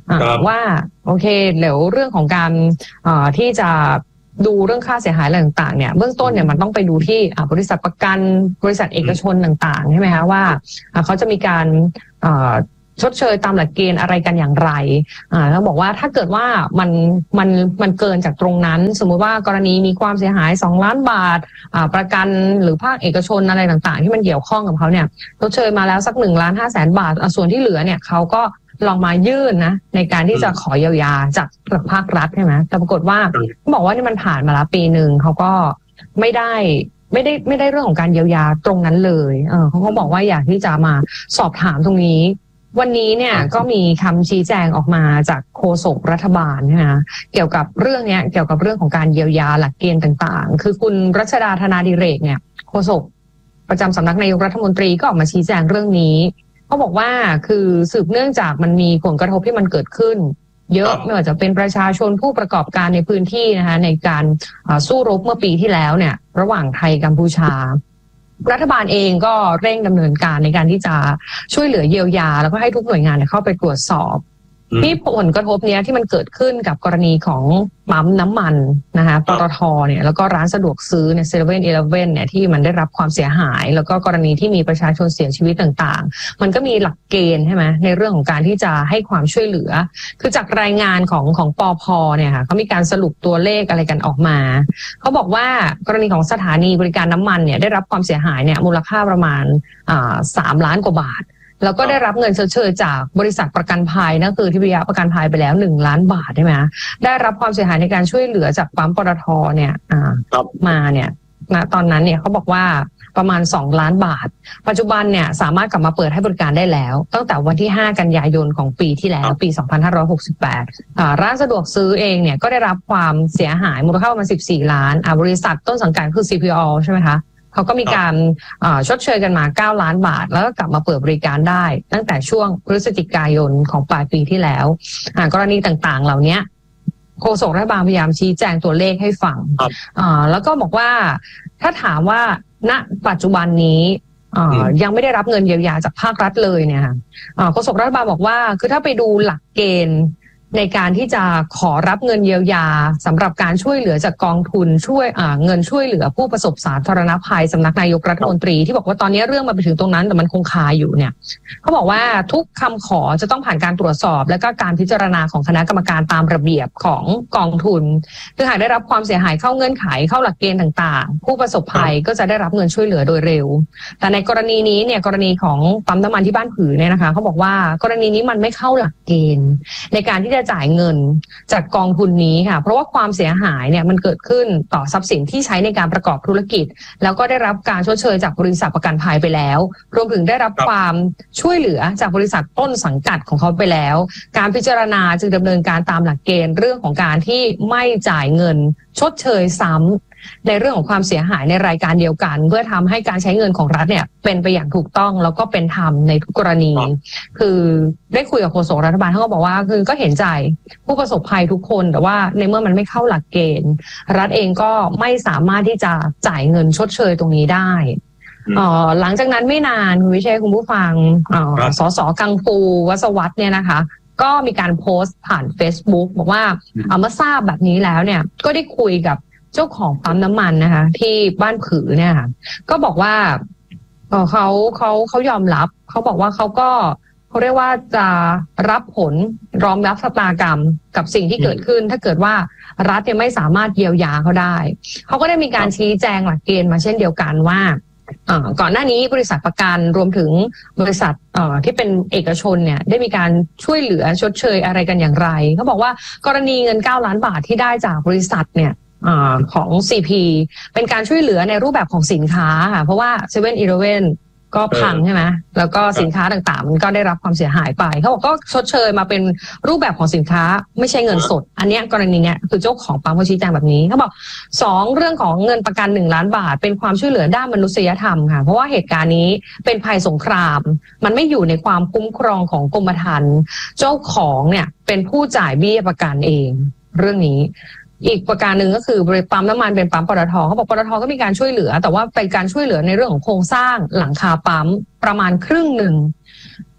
ว่าโอเคเดี๋ยวเรื่องของการที่จะดูเรื่องค่าเสียหายอะไรต่างๆเนี่ยเบื้องต้นเนี่ยมันต้องไปดูที่บริษัทประกันบริษัทเอกชนต่างๆใช่ไหมคะว่าเขาจะมีการชดเชยตามหลักเกณฑ์อะไรกันอย่างไรอ่าแล้วบอกว่าถ้าเกิดว่ามันมันมันเกินจากตรงนั้นสมมุติว่ากรณีมีความเสียหายสองล้านบาทอ่าประกันหรือภาคเอกชนอะไรต่างๆที่มันเกี่ยวข้องกับเขาเนี่ยชดเชยมาแล้วสักหนึ่งล้านห้าแสนบาทส่วนที่เหลือเนี่ยเขาก็ลองมายื่นนะในการที่จะขอเยียวยาจากภาครัฐใช่ไหมแต่ปรากฏว่าบอกว่านี่มันผ่านมาแล้วปีหนึ่งเขาก็ไม่ได้ไม่ได้ไม่ได้เรื่องของการเยียวยาตรงนั้นเลยเออเขาก็บอกว่าอยากที่จะมาสอบถามตรงนี้วันนี้เนี่ยก็มีคำชี้แจงออกมาจากโฆษกรัฐบาลนะเกี่ยวกับเรื่องนี้เกี่ยวกับเรื่องของการเยียวยาหลักเกณฑ์ต่างๆคือคุณรัชดาธนาดิเรกเนี่ยโฆษกประจำสำนักนายกรัฐมนตรีก็ออกมาชี้แจงเรื่องนี้เขาบอกว่าคือสืบเนื่องจากมันมีผลกระทบที่มันเกิดขึ้นเยอะไม่ว่าจะเป็นประชาชนผู้ประกอบการในพื้นที่นะคะในการสู้รบเมื่อปีที่แล้วเนี่ยระหว่างไทยกัมพูชารัฐบาลเองก็เร่งดำเนินการในการที่จะช่วยเหลือเยียวยาแล้วก็ให้ทุกหน่วยงานเข้าไปตรวจสอบที่ผลกระทบเนี้ยที่มันเกิดขึ้นกับกรณีของปั๊มน้ำมันนะคะปตทเนี่ยแล้วก็ร้านสะดวกซื้อเนี่ยเซเว่นอีเลฟเว่นเนี่ยที่มันได้รับความเสียหายแล้วก็กรณีที่มีประชาชนเสียชีวิตต่างๆมันก็มีหลักเกณฑ์ใช่ไหมในเรื่องของการที่จะให้ความช่วยเหลือคือจากรายงานของของปพเนี่ยค่ะเขามีการสรุปตัวเลขอะไรกันออกมาเขาบอกว่ากรณีของสถานีบริการน้ำมันเนี่ยได้รับความเสียหายเนี่ยมูลค่าประมาณอ่าสามล้านกว่าบาทแล้วก็ได้รับเงินชดเชยจากบริษัทประกันภัยนั่นคือทิพยประกันภัยไปแล้วหนึ่งล้านบาทใช่ไหมได้รับความเสียหายในการช่วยเหลือจากปั๊มปตทเนี่ยอ่ามาเนี่ยณตอนนั้นเนี่ยเขาบอกว่าประมาณสองล้านบาทปัจจุบันเนี่ยสามารถกลับมาเปิดให้บริการได้แล้วตั้งแต่วันที่ห้ากันยายนของปีที่แล้วปีสองพันห้าร้อยหกสิบแปดอ่าร้านสะดวกซื้อเองเนี่ยก็ได้รับความเสียหายมูลค่าประมาณสิบสี่ล้านอ่าบริษัทต้นสังกัดคือ ซี พี โอ ใช่ไหมคะเขาก็มีการชดเชยกันมาเก้าล้านบาทแล้วก็กลับมาเปิดบริการได้ตั้งแต่ช่วงพฤศจิกายนของปลายปีที่แล้วกรณีต่างๆเหล่านี้โฆษกรัฐบาลพยายามชี้แจงตัวเลขให้ฟังแล้วก็บอกว่าถ้าถามว่าณปัจจุบันนี้ยังไม่ได้รับเงินเยียวยาจากภาครัฐเลยเนี่ยโฆษกรัฐบาลบอกว่าคือถ้าไปดูหลักเกณฑ์ในการที่จะขอรับเงินเยียวยาสำหรับการช่วยเหลือจากกองทุนช่วยเงินช่วยเหลือผู้ประสบสาธารณภัยสำนักนายกรัฐมนตรีที่บอกว่าตอนนี้เรื่องมันไปถึงตรงนั้นแต่มันคงคาอยู่เนี่ยเขาบอกว่าทุกคำขอจะต้องผ่านการตรวจสอบและก็การพิจารณาของคณะกรรมการตามระเบียบของกองทุนคือหากได้รับความเสียหายเข้าเงื่อนไขเข้าหลักเกณฑ์ต่างๆผู้ประสบภัยก็จะได้รับเงินช่วยเหลือโดยเร็วแต่ในกรณีนี้เนี่ยกรณีของปั๊มน้ำมันที่บ้านผือเนี่ยนะคะเขาบอกว่ากรณีนี้มันไม่เข้าหลักเกณฑ์ในการที่จะจ่ายเงินจากกองทุนนี้ค่ะเพราะว่าความเสียหายเนี่ยมันเกิดขึ้นต่อทรัพย์สินที่ใช้ในการประกอบธุรกิจแล้วก็ได้รับการชดเชยจากบริษัทประกันภัยไปแล้วรวมถึงได้รับความช่วยเหลือจากบริษัทต้นสังกัดของเขาไปแล้วการพิจารณาจึงดำเนินการตามหลักเกณฑ์เรื่องของการที่ไม่จ่ายเงินชดเชยซ้ำในเรื่องของความเสียหายในรายการเดียวกันเพื่อทำให้การใช้เงินของรัฐเนี่ยเป็นไปอย่างถูกต้องแล้วก็เป็นธรรมในทุกกรณีคือได้คุยกับโฆษกรัฐบาลเขาก็บอกว่าคือก็เห็นใจผู้ประสบภัยทุกคนแต่ว่าในเมื่อมันไม่เข้าหลักเกณฑ์รัฐเองก็ไม่สามารถที่จะจ่ายเงินชดเชยตรงนี้ได้หลังจากนั้นไม่นานคุณวิเชษคุณผู้ฟังสสกังฟูวัสวัฒน์เนี่ยนะคะก็มีการโพสต์ผ่าน Facebook บอกว่าเอามาทราบแบบนี้แล้วเนี่ยก็ได้คุยกับเจ้าของปั๊มน้ำมันนะคะที่บ้านผือเนี่ยค่ะก็บอกว่าเขาเขาเขายอมรับเขาบอกว่าเขาก็เขาเรียกว่าจะรับผลยอมรับชะตากรรมกับสิ่งที่เกิดขึ้นถ้าเกิดว่ารัฐเนี่ยไม่สามารถเยียวยาเขาได้เขาก็ได้มีการชี้แจงหลักเกณฑ์มาเช่นเดียวกันว่าก่อนหน้านี้บริษัทประกันรวมถึงบริษัทที่เป็นเอกชนเนี่ยได้มีการช่วยเหลือชดเชยอะไรกันอย่างไรเขาบอกว่ากรณีเงินเก้าล้านบาทที่ได้จากบริษัทเนี่ยของ ซี พี เป็นการช่วยเหลือในรูปแบบของสินค้าค่ะเพราะว่า เซเว่นอีเลฟเว่น ก็พังใช่ไหมแล้วก็สินค้าต่างๆมันก็ได้รับความเสียหายไปเขาบอกก็ชดเชยมาเป็นรูปแบบของสินค้าไม่ใช่เงินสดอันนี้กรณีเนี้ยคือเจ้าของปั๊มเขาชี้แจงแบบนี้เขาบอกสองเรื่องของเงินประกันหนึ่งล้านบาทเป็นความช่วยเหลือด้านมนุษยธรรมค่ะเพราะว่าเหตุการณ์นี้เป็นภัยสงครามมันไม่อยู่ในความคุ้มครองของกรมธรรม์เจ้าของเนี่ยเป็นผู้จ่ายเบี้ยประกันเองเรื่องนี้อีกประการหนึ่งก็คือบริษัทปั๊มน้ำมันเป็นปั๊มปตทเขาบอกปตทก็มีการช่วยเหลือแต่ว่าเป็นการช่วยเหลือในเรื่องของโครงสร้างหลังคาปั๊มประมาณครึ่งหนึ่ง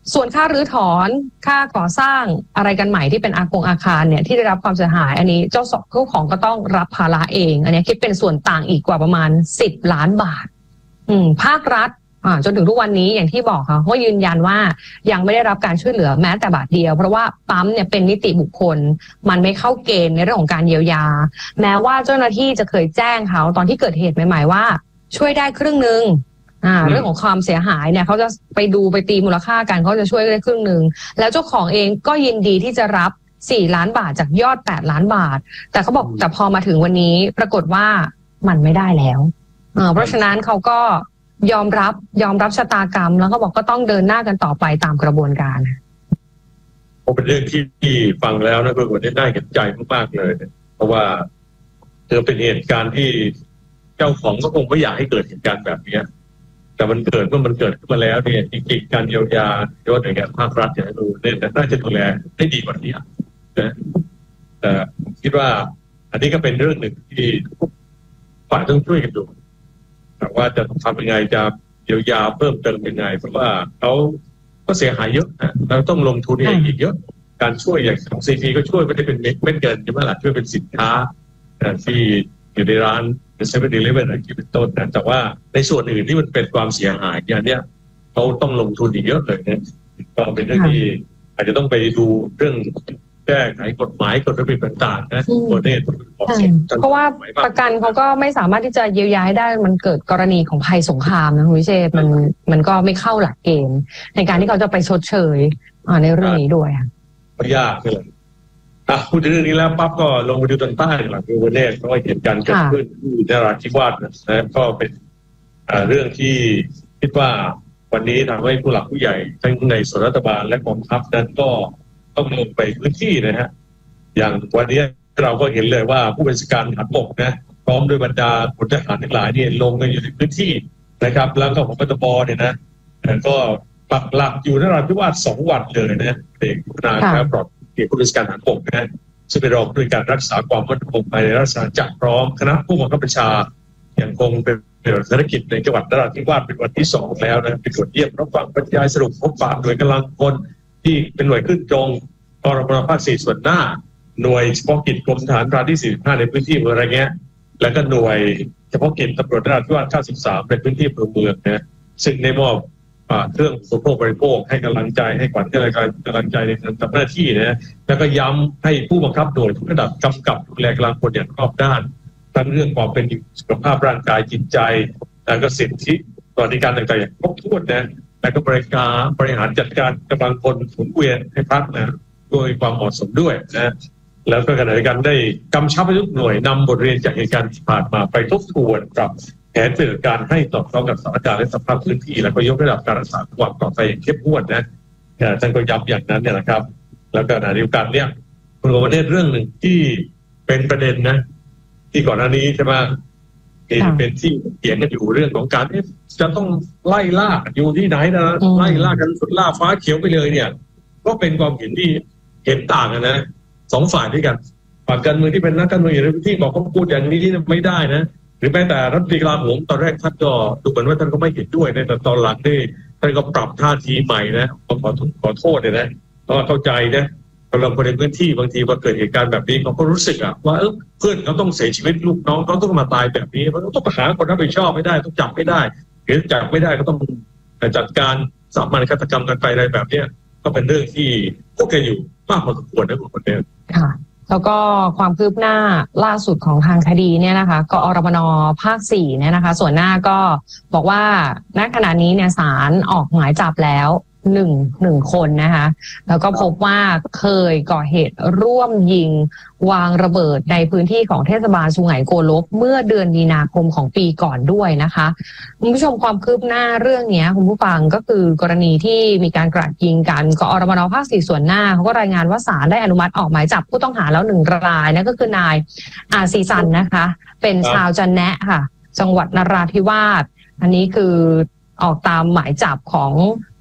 ส่วนค่ารื้อถอนค่าก่อสร้างอะไรกันใหม่ที่เป็นอาคงอาคารเนี่ยที่ได้รับความเสียหายอันนี้เจ้าเจ้าของก็ต้องรับภาระเองอันนี้คิดเป็นส่วนต่างอีกกว่าประมาณสิบล้านบาทอืมภาครัฐอ่าจนถึงทุกวันนี้อย่างที่บอกค่ะว่ายืนยันว่ายังไม่ได้รับการช่วยเหลือแม้แต่บาทเดียวเพราะว่าปั๊มเนี่ยเป็นนิติบุคคลมันไม่เข้าเกณฑ์ในเรื่องของการเยียวยาแม้ว่าเจ้าหน้าที่จะเคยแจ้งเขาตอนที่เกิดเหตุใหม่ๆว่าช่วยได้ครึ่งนึงอ่าเรื่องของความเสียหายเนี่ยเขาจะไปดูไปตีมูลค่ากันเขาจะช่วยได้ครึ่งนึงแล้วเจ้าของเองก็ยินดีที่จะรับสี่ล้านบาทจากยอดแปดล้านบาทแต่เขาบอกแต่พอมาถึงวันนี้ปรากฏว่ามันไม่ได้แล้วอ่าเพราะฉะนั้นเขาก็ยอมรับยอมรับชะตากรรมแล้วก็บอกก็ต้องเดินหน้ากันต่อไปตามกระบวนการเป็นเรื่องที่ฟังแล้วนะคุณวันนี้ได้เห็นใจมากๆเลยเพราะว่าเธอเป็นเหตุการณ์ที่เจ้าของก็คงไม่อยากให้เกิดเหตุการณ์แบบนี้แต่มันเกิดเมื่อมันเกิดขึ้นมาแล้วเนี่ยจริงๆการเยียวยาโดยหน่วยงานภาครัฐอย่างรู้เนี่ยน่าจะดูแลได้ดีกว่านี้นะแต่ผมคิดว่าอันนี้ก็เป็นเรื่องหนึ่งที่ฝ่ายต้องช่วยกันดูแต่ว่าจะทำยังไงจะเยียวยาเพิ่มเติมยังไงเพราะว่าเขาก็เสียหายเยอะนะเราต้องลงทุนเองอีกเยอะการช่วยอย่างของซีพีก็ช่วยไม่ได้เป็นเม็ดเงินใช่ไหมล่ะช่วยเป็นสินค้าที่อยู่ในร้านเซเว่นดีลิเวอรี่อะไรที่เป็นต้นนะแต่ว่าในส่วนอื่นที่มันเป็นความเสียหายอย่างเนี้ยเขาต้องลงทุนอีกเยอะเลยนะก็เป็นเรื่องที่อาจจะต้องไปดูเรื่องแก้ไขกฎหมายกฎระเบียบต่างๆนะตัวนี้เพราะว่าประกันเขาก็ไม่สามารถที่จะเยียวยาให้ได้มันเกิดกรณีของภัยสงครามนะคุณวิเชษมันมันก็ไม่เข้าหลักเกณฑ์ในการที่เขาจะไปชดเชยในเรื่องนี้ด้วยไม่ยากเลยอ่ะพูดถึงเรื่องนี้แล้วปั๊บก็ลงไปดูตอนใต้หลังคือวันนี้ก็เหตุการณ์เกิดขึ้นที่นราธิวาสนะก็เป็นเรื่องที่คิดว่าวันนี้ทำให้ผู้หลักผู้ใหญ่ทั้งในส่วนรัฐบาลและกองทัพนั้นก็ต้องลงไปพื้นที่นะฮะอย่างวันนี้เราก็เห็นเลยว่าผู้บัญชาการทหารบกนะพร้อมด้วยบรรดาพลทหารทั้งหลายเนี่ยลงกันอยู่ในพื้นที่นะครับแล้วก็ของปตบเนี่ยนะก็ปักหลักอยู่นราธิวาสสองวันเลยนะเด็กนายครับปลอดผู้บัญชาการทหารบกนะซึ่งเป็นรองด้วยการรักษาความมั่นคงภายในราชอาณาจักรพร้อมคณะผู้บังคับบัญชายังคงเป็นภารกิจในจังหวัดนราธิวาสเป็นวันที่สองแล้วนะเป็นตรวจเยี่ยมรับฟังบรรยายสรุปพบปะหน่วยกำลังพลที่เป็นหน่วยขึ้นตรงกรมภาคสี่ส่วนหน้าหน่วยเฉพาะกิจกรมทหารพรานที่สี่สิบห้าในพื้นที่เมืองอะไรเงี้ยแล้วก็หน่วยเฉพาะกิจตำรวจนราธิวาสเก้าสิบสามในพื้นที่อำเภอเมืองนะซึ่งได้มอบเครื่องอุปโภคบริโภคให้กำลังใจให้ขวัญกำลังใจในการทำหน้าที่นะแล้วก็ย้ำให้ผู้บังคับหน่วยทุกระดับกำกับดูแลกำลังพลอย่างรอบด้านทั้งเรื่องความเป็นสุขภาพร่างกายจิตใจแล้วก็สิทธิสวัสดิการต่างๆอย่างครบถ้วนนะแล้วก็บริการบริหารจัดการกำลังพลหมุนเวียนให้พักนะโดยความเหมาะสมด้วยนะแล้วก็ขณะเดียวกันได้กำชับให้ทุกหน่วยนำบทเรียนจากเหตุการณ์ที่ผ่านมาไปทบทวนปรับแผนปฏิบัติการให้ตอบสนองกับสถานการณ์และสภาพพื้นที่แล้วก็ยกระดับการรักษาความปลอดภัยอย่างเข้มงวดนะท่านก็ย้ำอย่างนั้นเนี่ยนะครับแล้วก็ขณะเดียวกันเนี่ยคุณประเด็นเรื่องหนึ่งที่เป็นประเด็นนะที่ก่อนหน้านี้ใช่ไหมที่เป็นที่เถียงกันอยู่เรื่องของการที่จะต้องไล่ล่าอยู่ที่ไหนนะไล่ล่ากันสุดล่าฟ้าเขียวไปเลยเนี่ยก็เป็นความเห็นที่เห็นต่างกันนะสองฝ่ายด้วยกันฝ่ายการเมืองที่เป็นนักการเมืองในพื้นที่บอกเขาพูดอย่างนี้ไม่ได้นะหรือแม้แต่รัฐมนตรีกลาโหมตอนแรกท่านก็ดูเหมือนว่าท่านก็ไม่เห็นด้วยในแต่ตอนหลังนี่ท่านก็ปรับท่าทีใหม่นะขอขอขอโทษเลยนะเพราะเข้าใจนะกำลังคนในพื้นที่บางทีพอเกิดเหตุการณ์แบบนี้เขาก็รู้สึกอะว่าเออเพื่อนเขาต้องเสียชีวิตลูกน้องเขาต้องมาตายแบบนี้เขาต้องหาคนรับผิดชอบไม่ได้ต้องจับไม่ได้หรือจับไม่ได้ก็ต้องจัดการสามัญฆาตกรรมกันไปอะไรแบบเนี้ยก็เป็นเรื่องที่พวกแกอยู่มากพอสมควรนะคนเดียวค่ะแล้วก็ความคืบหน้าล่าสุดของทางคดีเนี่ยนะคะกอรมนภาคสี่เนี่ยนะคะส่วนหน้าก็บอกว่าณขณะนี้เนี่ยศาลออกหมายจับแล้วหนึ่งหนึ่งคนนะคะแล้วก็พบว่าเคยก่อเหตุร่วมยิงวางระเบิดในพื้นที่ของเทศบาลสุไหงโกลกเมื่อเดือนมีนาคมของปีก่อนด้วยนะคะคุณผู้ชมความคืบหน้าเรื่องนี้คุณผู้ฟังก็คือกรณีที่มีการกราดยิงกันกอรมนภาคสี่ส่วนหน้าเขาก็รายงานว่าศาลได้อนุมัติออกหมายจับผู้ต้องหาแล้วหนึ่งรายนั่นก็คือนายอาซีซันนะคะเป็นชาวจันแนะค่ะจังหวัดนราธิวาสอันนี้คือออกตามหมายจับของ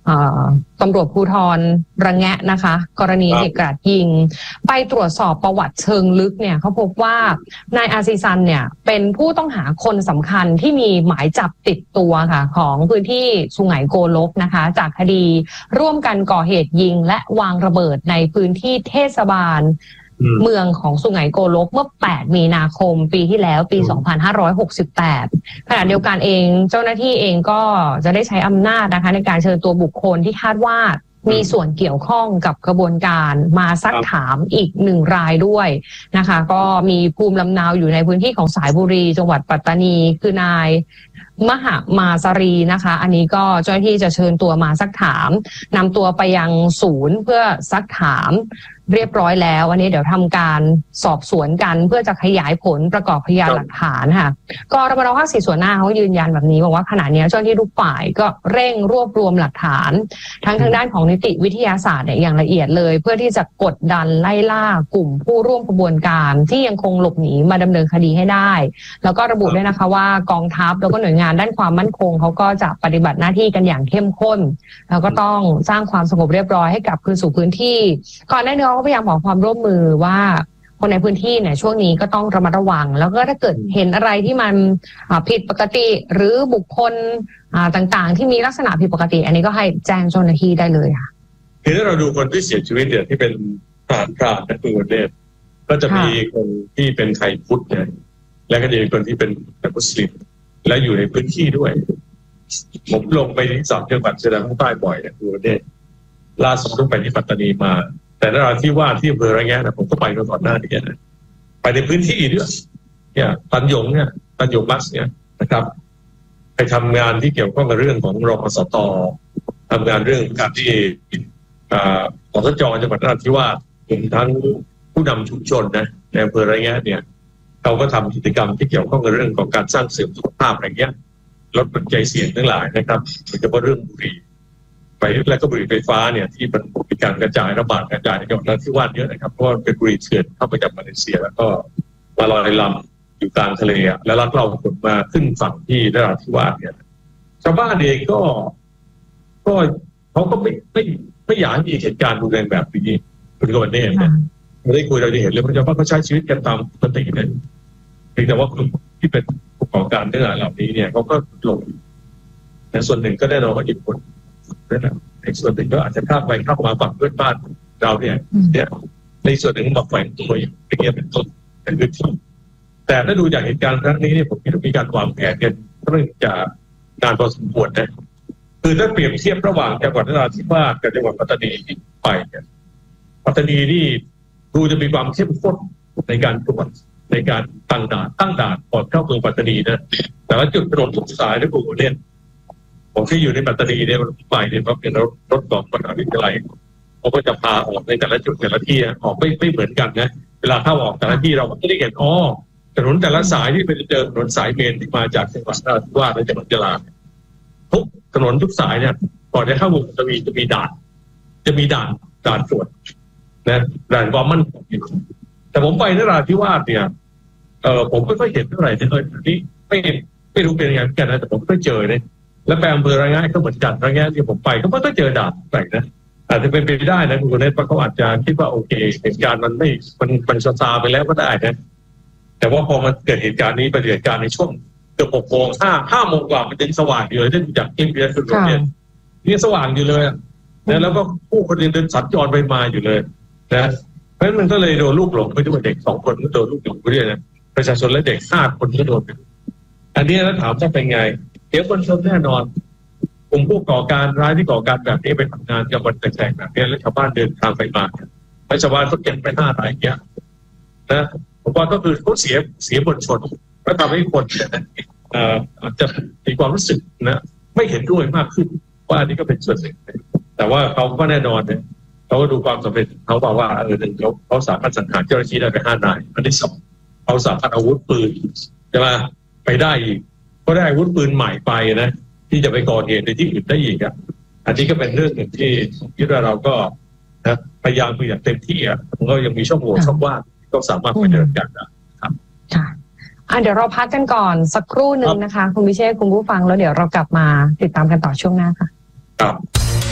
ตำรวจภูธรระแงะนะคะกรณีเหตุกราดยิงไปตรวจสอบประวัติเชิงลึกเนี่ยเขาพบว่านายอาซีซันเนี่ยเป็นผู้ต้องหาคนสำคัญที่มีหมายจับติดตัวค่ะของพื้นที่สุไหงโกลกนะคะจากคดีร่วมกันก่อเหตุยิงและวางระเบิดในพื้นที่เทศบาลเมืองของสุไหงโกลกเมื่อแปดมีนาคมปีที่แล้วปีสองพันห้าร้อยหกสิบแปดขณะเดียวกันเองเจ้าหน้าที่เองก็จะได้ใช้อำนาจนะคะในการเชิญตัวบุคคลที่คาดว่ามีส่วนเกี่ยวข้องกับกระบวนการมาซักถามอีกหนึ่งรายด้วยนะคะก็มีภูมิลำเนาอยู่ในพื้นที่ของสายบุรีจังหวัดปัตตานีคือนายมหามาสรีนะคะอันนี้ก็เจ้าหน้าที่จะเชิญตัวมาซักถามนำตัวไปยังศูนย์เพื่อซักถามเรียบร้อยแล้วอันนี้เดี๋ยวทำการสอบสวนกันเพื่อจะขยายผลประกอบพยานหลักฐานค่ะก็รมรภาคสี่ส่วนหน้าเขายืนยันแบบนี้บอกว่าขณะนี้เจ้าหน้าที่ทุกฝ่ายก็เร่งรวบรวมหลักฐานทั้งทางด้านของนิติวิทยาศาสตร์เนี่ยอย่างละเอียดเลยเพื่อที่จะกดดันไล่ล่ากลุ่มผู้ร่วมกระบวนการที่ยังคงหลบหนีมาดำเนินคดีให้ได้แล้วก็ระบุด้วยนะคะว่ากองทัพแล้วก็หน่วยงานด้านความมั่นคงเขาก็จะปฏิบัติหน้าที่กันอย่างเข้มข้นแล้วก็ต้องสร้างความสงบเรียบร้อยให้กลับคืนสู่พื้นที่ก่อนหน้านี้เขาก็พยายามขอความร่วมมือว่าคนในพื้นที่เนี่ยช่วงนี้ก็ต้องระมัดระวังแล้วก็ถ้าเกิดเห็นอะไรที่มันผิดปกติหรือบุคคลต่างๆที่มีลักษณะผิดปกติอันนี้ก็ให้แจ้งเจ้าหน้าที่ได้เลยค่ะคือถ้าเราดูคนที่เสียชีวิตเนี่ยที่เป็นทหารพรานนะคุณวรรณเดชก็จะมีคนที่เป็นไทยพุทธเนี่ยและก็จะมีคนที่เป็นมุสลิมและอยู่ในพื้นที่ด้วยผมลงไปที่สามจังหวัดชายแดนภาคใต้บ่อยนะคุณวรรณเดชล่าสุดต้องไปที่ปัตตานีมาแต่นราธิวาสที่อำเภอระแงะนะผมก็ไปมาก่อนหน้านี้นะไปในพื้นที่ด้วยเนี่ยตันหยงเนี่ยตันหยงบัสเนี่ยนะครับไปทำงานที่เกี่ยวข้องกับเรื่องของรพสตทำงานเรื่องการที่สสจจังหวัดนราธิวาสรวมทั้งผู้นำชุมชนนะในอำเภอระแงะเนี่ยเขาก็ทำกิจกรรมที่เกี่ยวข้องกับเรื่องของการสร้างเสริมสุขภาพอะไรเงี้ยลดปัจจัยเสี่ยงทั้งหลายนะครับโดยเฉพาะเรื่องบุหรี่ไปและก็บุหรี่ไฟฟ้าเนี่ยที่มันมีการกระจายระบาดกระจายในจังหวัดนราธิวาสเยอะนะครับเพราะว่าเป็นบุหรี่เถื่อนเข้ามาจากมาเลเซียแล้วก็มาลอยลำอยู่กลางทะเลแล้วลักลอบขนมาขึ้นฝั่งที่นราธิวาสเนี่ยชาวบ้านเองก็ก็เขาก็ไม่ไม่ไม่อยากให้มีเหตุการณ์รุนแรงแบบนี้คุณกวันนี้เนี่ยไม่ได้คุยเราจะเห็นเลยว่าชาวบ้านเขาใช้ชีวิตกันตามปกติเนี่ยเพียงแต่ว่ากลุ่มที่เป็นผู้ก่อการเรื่องเหล่านี้เนี่ยเขาก็หลงแต่ส่วนหนึ่งก็แน่นอนว่าอิทธิพลนะครับในส่วนหนึ่งก็อาจจะข้ามไปข้ามมาฝั่งเพื่อนบ้านเราเนี่ยเนี่ยในส่วนหนึ่งมาแฝงตัวอย่างเงี้ยเป็นต้นในพื้นที่แต่ถ้าดูจากเหตุการณ์ครั้งนี้เนี่ยผมคิดว่ามีการวางแผนกันเรื่องจากการพอสมควรนะคือถ้าเปรียบเทียบระหว่างจังหวัดนราธิวาสกับจังหวัดปัตตานีไปเนี่ยปัตตานีนี่ดูจะมีความเข้มข้นในการตรวจในการตั้งด่านตั้งด่านก่อนเข้าเมืองปัตตานีนะแต่ว่าจุดถนนทุกสายในกรุงเทพผมที่อยู่ในปัตตานีเนี่ยมันไปเนี่ยมันเป็นรถรถของมหาวิทยาลัยเขาก็จะพาออกในแต่ละจุดแต่ละที่ออกไม่ไม่เหมือนกันนะเวลาเข้าออกแต่ละที่เราไม่ได้เห็นอ๋อถนนแต่ละสายที่เป็นเจอถนนสายเมนที่มาจากจังหวัดนราธิวาสและจังหวัดยะลาทุกถนนทุกสายเนี่ยก่อนจะเข้าเมืองจะมีจะมีด่านจะมีด่านด่านตรวจนะด่านความมั่นคงอยู่แต่ผมไปนราธิวาสเนี่ยเออผมไม่ค่อยเห็นเท่าไหร่ในเออนี่ไม่ไม่รู้เป็นยังไงเหมือนกันนะแต่ผมไม่เจอเลยและแปลงอำเภอระแงะก็เหมือนกันระแงะที่ผมไปก็ไม่ต้องเจอด่านแปลกนะอาจจะเป็นไปได้นะคุณเนตเพราะเขาอาจจะคิดว่าโอเคเหตุการณ์มันไม่มันมันซาไปแล้วก็ได้นะแต่ว่าพอมันเกิดเหตุการณ์นี้เป็นเหตุการณ์ในช่วงเกือบหกโมงห้าห้าโมงกว่ามันยังสว่างอยู่เลยที่จากเอ็มพีเอสสุดเนี่ยนี่สว่างอยู่เลยนะแล้วก็ผู้คนเดินสัญจรไปมาอยู่เลยนะเพราะฉะนั้นมันก็เลยโดนลูกหลงไปด้วยเด็กสองคนก็โดนลูกหลงไปด้วยนะประชาชนและเด็กห้าคนก็โดนอันนี้แล้วถามว่าเป็นไงเดี๋ยวคนชนแน่นอนกลุ่มผู้ก่อการร้ายที่ก่อการแบบนี้ไปทำงานกับวันแตกๆแบบนี้แล้วชาวบ้านเดินทางไปมาแล้วชาวบ้านก็เก็บไปห้ารายเงี้ยนะผมว่าก็คือเขาเสียเสียบนชนก็ทำให้คนอาจจะมีความรู้สึกนะไม่เห็นด้วยมากขึ้นว่าอันนี้ก็เป็นส่วนหนึ่งแต่ว่าเขาก็แน่นอนเนี่ยเขาก็ดูความสำเร็จเขาบอกว่าเออหนึ่งเขาเขาสามารถสังหารเจ้าหน้าที่ได้ไปห้านายอันที่สองเขาสามารถอาวุธปืนจะมาไปได้อีกก็ได้อาวุธปืนใหม่ไปนะที่จะไปก่อเหตุในที่อื่นได้อีกอ่ะอันนี้ก็เป็นเรื่องหนึ่งที่คิดว่าเราก็นะพยายามอย่างเต็มที่อ่ะมันก็ยังมีช่องโหว่ช่องว่างก็สามารถไปเดินกันนะครับค่ะอ่ะเดี๋ยวเราพักกันก่อนสักครู่หนึ่งนะคะคุณวิเชษฐ์คุณผู้ฟังแล้วเดี๋ยวเรากลับมาติดตามกันต่อช่วงหน้าค่ะครับ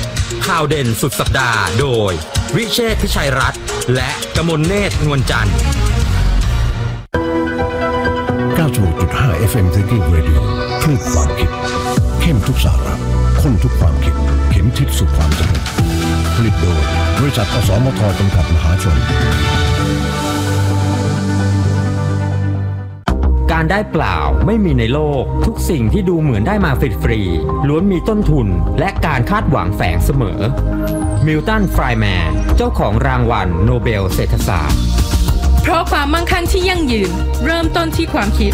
ข่าวเด่นสุดสัปดาห์โดยวิเชษฐ์พิชัยรัตน์และกมลเนตรนวลจันทร์เก้าสิบหกจุดห้า เอฟ เอ็ม Thinking Radio คลื่นความคิดเข้มทุกสาระข้นทุกความคิดเข็มทิศสู่ความสำเร็จผลิตโดยบริษัทอสมทจำกัดมหาชนการได้เปล่าไม่มีในโลกทุกสิ่งที่ดูเหมือนได้มาฟรีๆล้วนมีต้นทุนและการคาดหวังแฝงเสมอมิลตัน ไฟร์แมนเจ้าของรางวัลโนเบลเศรษฐศาสตร์เพราะความมั่งคั่งที่ยั่งยืนเริ่มต้นที่ความคิด